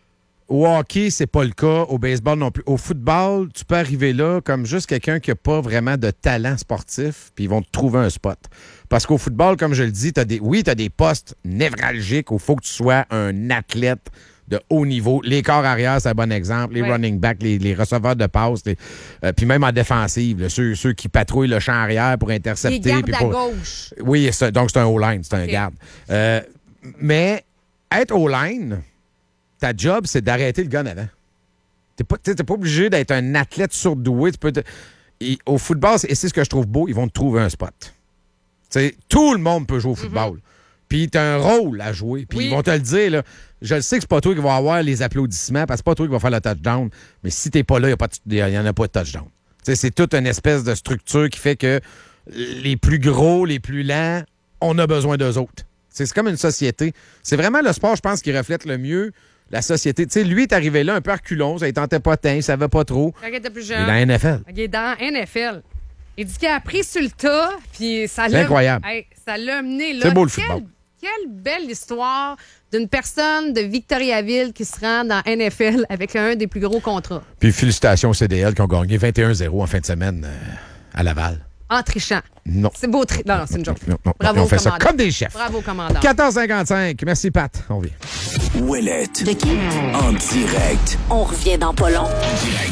Au hockey, c'est pas le cas. Au baseball non plus. Au football, tu peux arriver là comme juste quelqu'un qui n'a pas vraiment de talent sportif, puis ils vont te trouver un spot. Parce qu'au football, comme je le dis, t'as des, oui, tu as des postes névralgiques où il faut que tu sois un athlète de haut niveau. Les corps arrière, c'est un bon exemple. Les ouais. running backs, les, les receveurs de passe, les, euh, puis même en défensive, là, ceux, ceux qui patrouillent le champ arrière pour intercepter. Les gardes puis à pour... gauche. Oui, c'est, donc c'est un O-line, c'est un okay. garde. Euh, mais être O-line... Ta job, c'est d'arrêter le gun avant. T'es pas, t'es pas obligé d'être un athlète surdoué. Tu peux te... Et au football, et c'est ce que je trouve beau, ils vont te trouver un spot. T'sais, tout le monde peut jouer au football. Mm-hmm. Puis t'as un rôle à jouer. Puis oui. Ils vont te le dire. Là, je le sais que c'est pas toi qui va avoir les applaudissements, parce que c'est pas toi qui va faire le touchdown. Mais si t'es pas là, il n'y en a pas de touchdown. T'sais, c'est toute une espèce de structure qui fait que les plus gros, les plus lents, on a besoin d'eux autres. T'sais, c'est comme une société. C'est vraiment le sport, je pense, qui reflète le mieux la société. Tu sais, lui est arrivé là un peu reculon, ça ne tentait pas tant, il savait pas trop. Quand il était plus jeune. Il est dans la N F L. Il est dans la N F L. Il dit qu'il a appris sur le tas, puis ça l'a... C'est incroyable. Hey, ça l'a mené là. C'est beau le quelle, football. Quelle belle histoire d'une personne de Victoriaville qui se rend dans N F L avec un des plus gros contrats. Puis félicitations au C D L qui ont gagné vingt et un zéro en fin de semaine euh, à Laval. En trichant. Non. C'est beau tri... Non, non, c'est une joke. Non, non, Bravo, on fait commandant. ça comme des chefs. Bravo, commandant. quatorze cinquante-cinq. Merci, Pat. On vient. Ouellette. De qui? En direct. On revient dans pas long. En direct.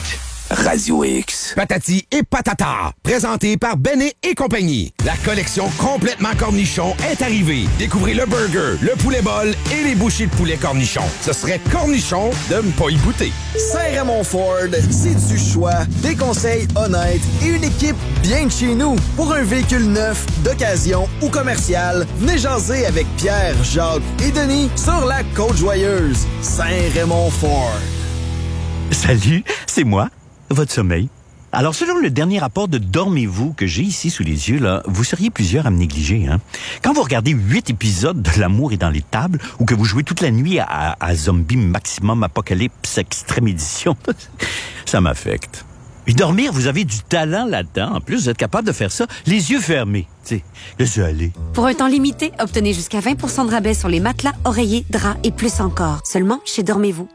Radio X. Patati et patata, présenté par Bennet et compagnie. La collection complètement cornichon est arrivée. Découvrez le burger, le poulet bol et les bouchées de poulet cornichon. Ce serait cornichon de ne pas y goûter. Saint-Raymond Ford, c'est du choix, des conseils honnêtes et une équipe bien de chez nous. Pour un véhicule neuf, d'occasion ou commercial, venez jaser avec Pierre, Jacques et Denis sur la Côte-Joyeuse. Saint-Raymond Ford. Salut, c'est moi, votre sommeil. Alors, selon le dernier rapport de Dormez-vous que j'ai ici sous les yeux, là, vous seriez plusieurs à me négliger. Hein? Quand vous regardez huit épisodes de L'amour est dans les tables ou que vous jouez toute la nuit à, à Zombie Maximum Apocalypse Extrême Édition, ça m'affecte. Et dormir, vous avez du talent là-dedans. En plus, vous êtes capable de faire ça les yeux fermés. Tu sais, laissez aller. Pour un temps limité, obtenez jusqu'à vingt pour cent de rabais sur les matelas, oreillers, draps et plus encore. Seulement chez Dormez-vous.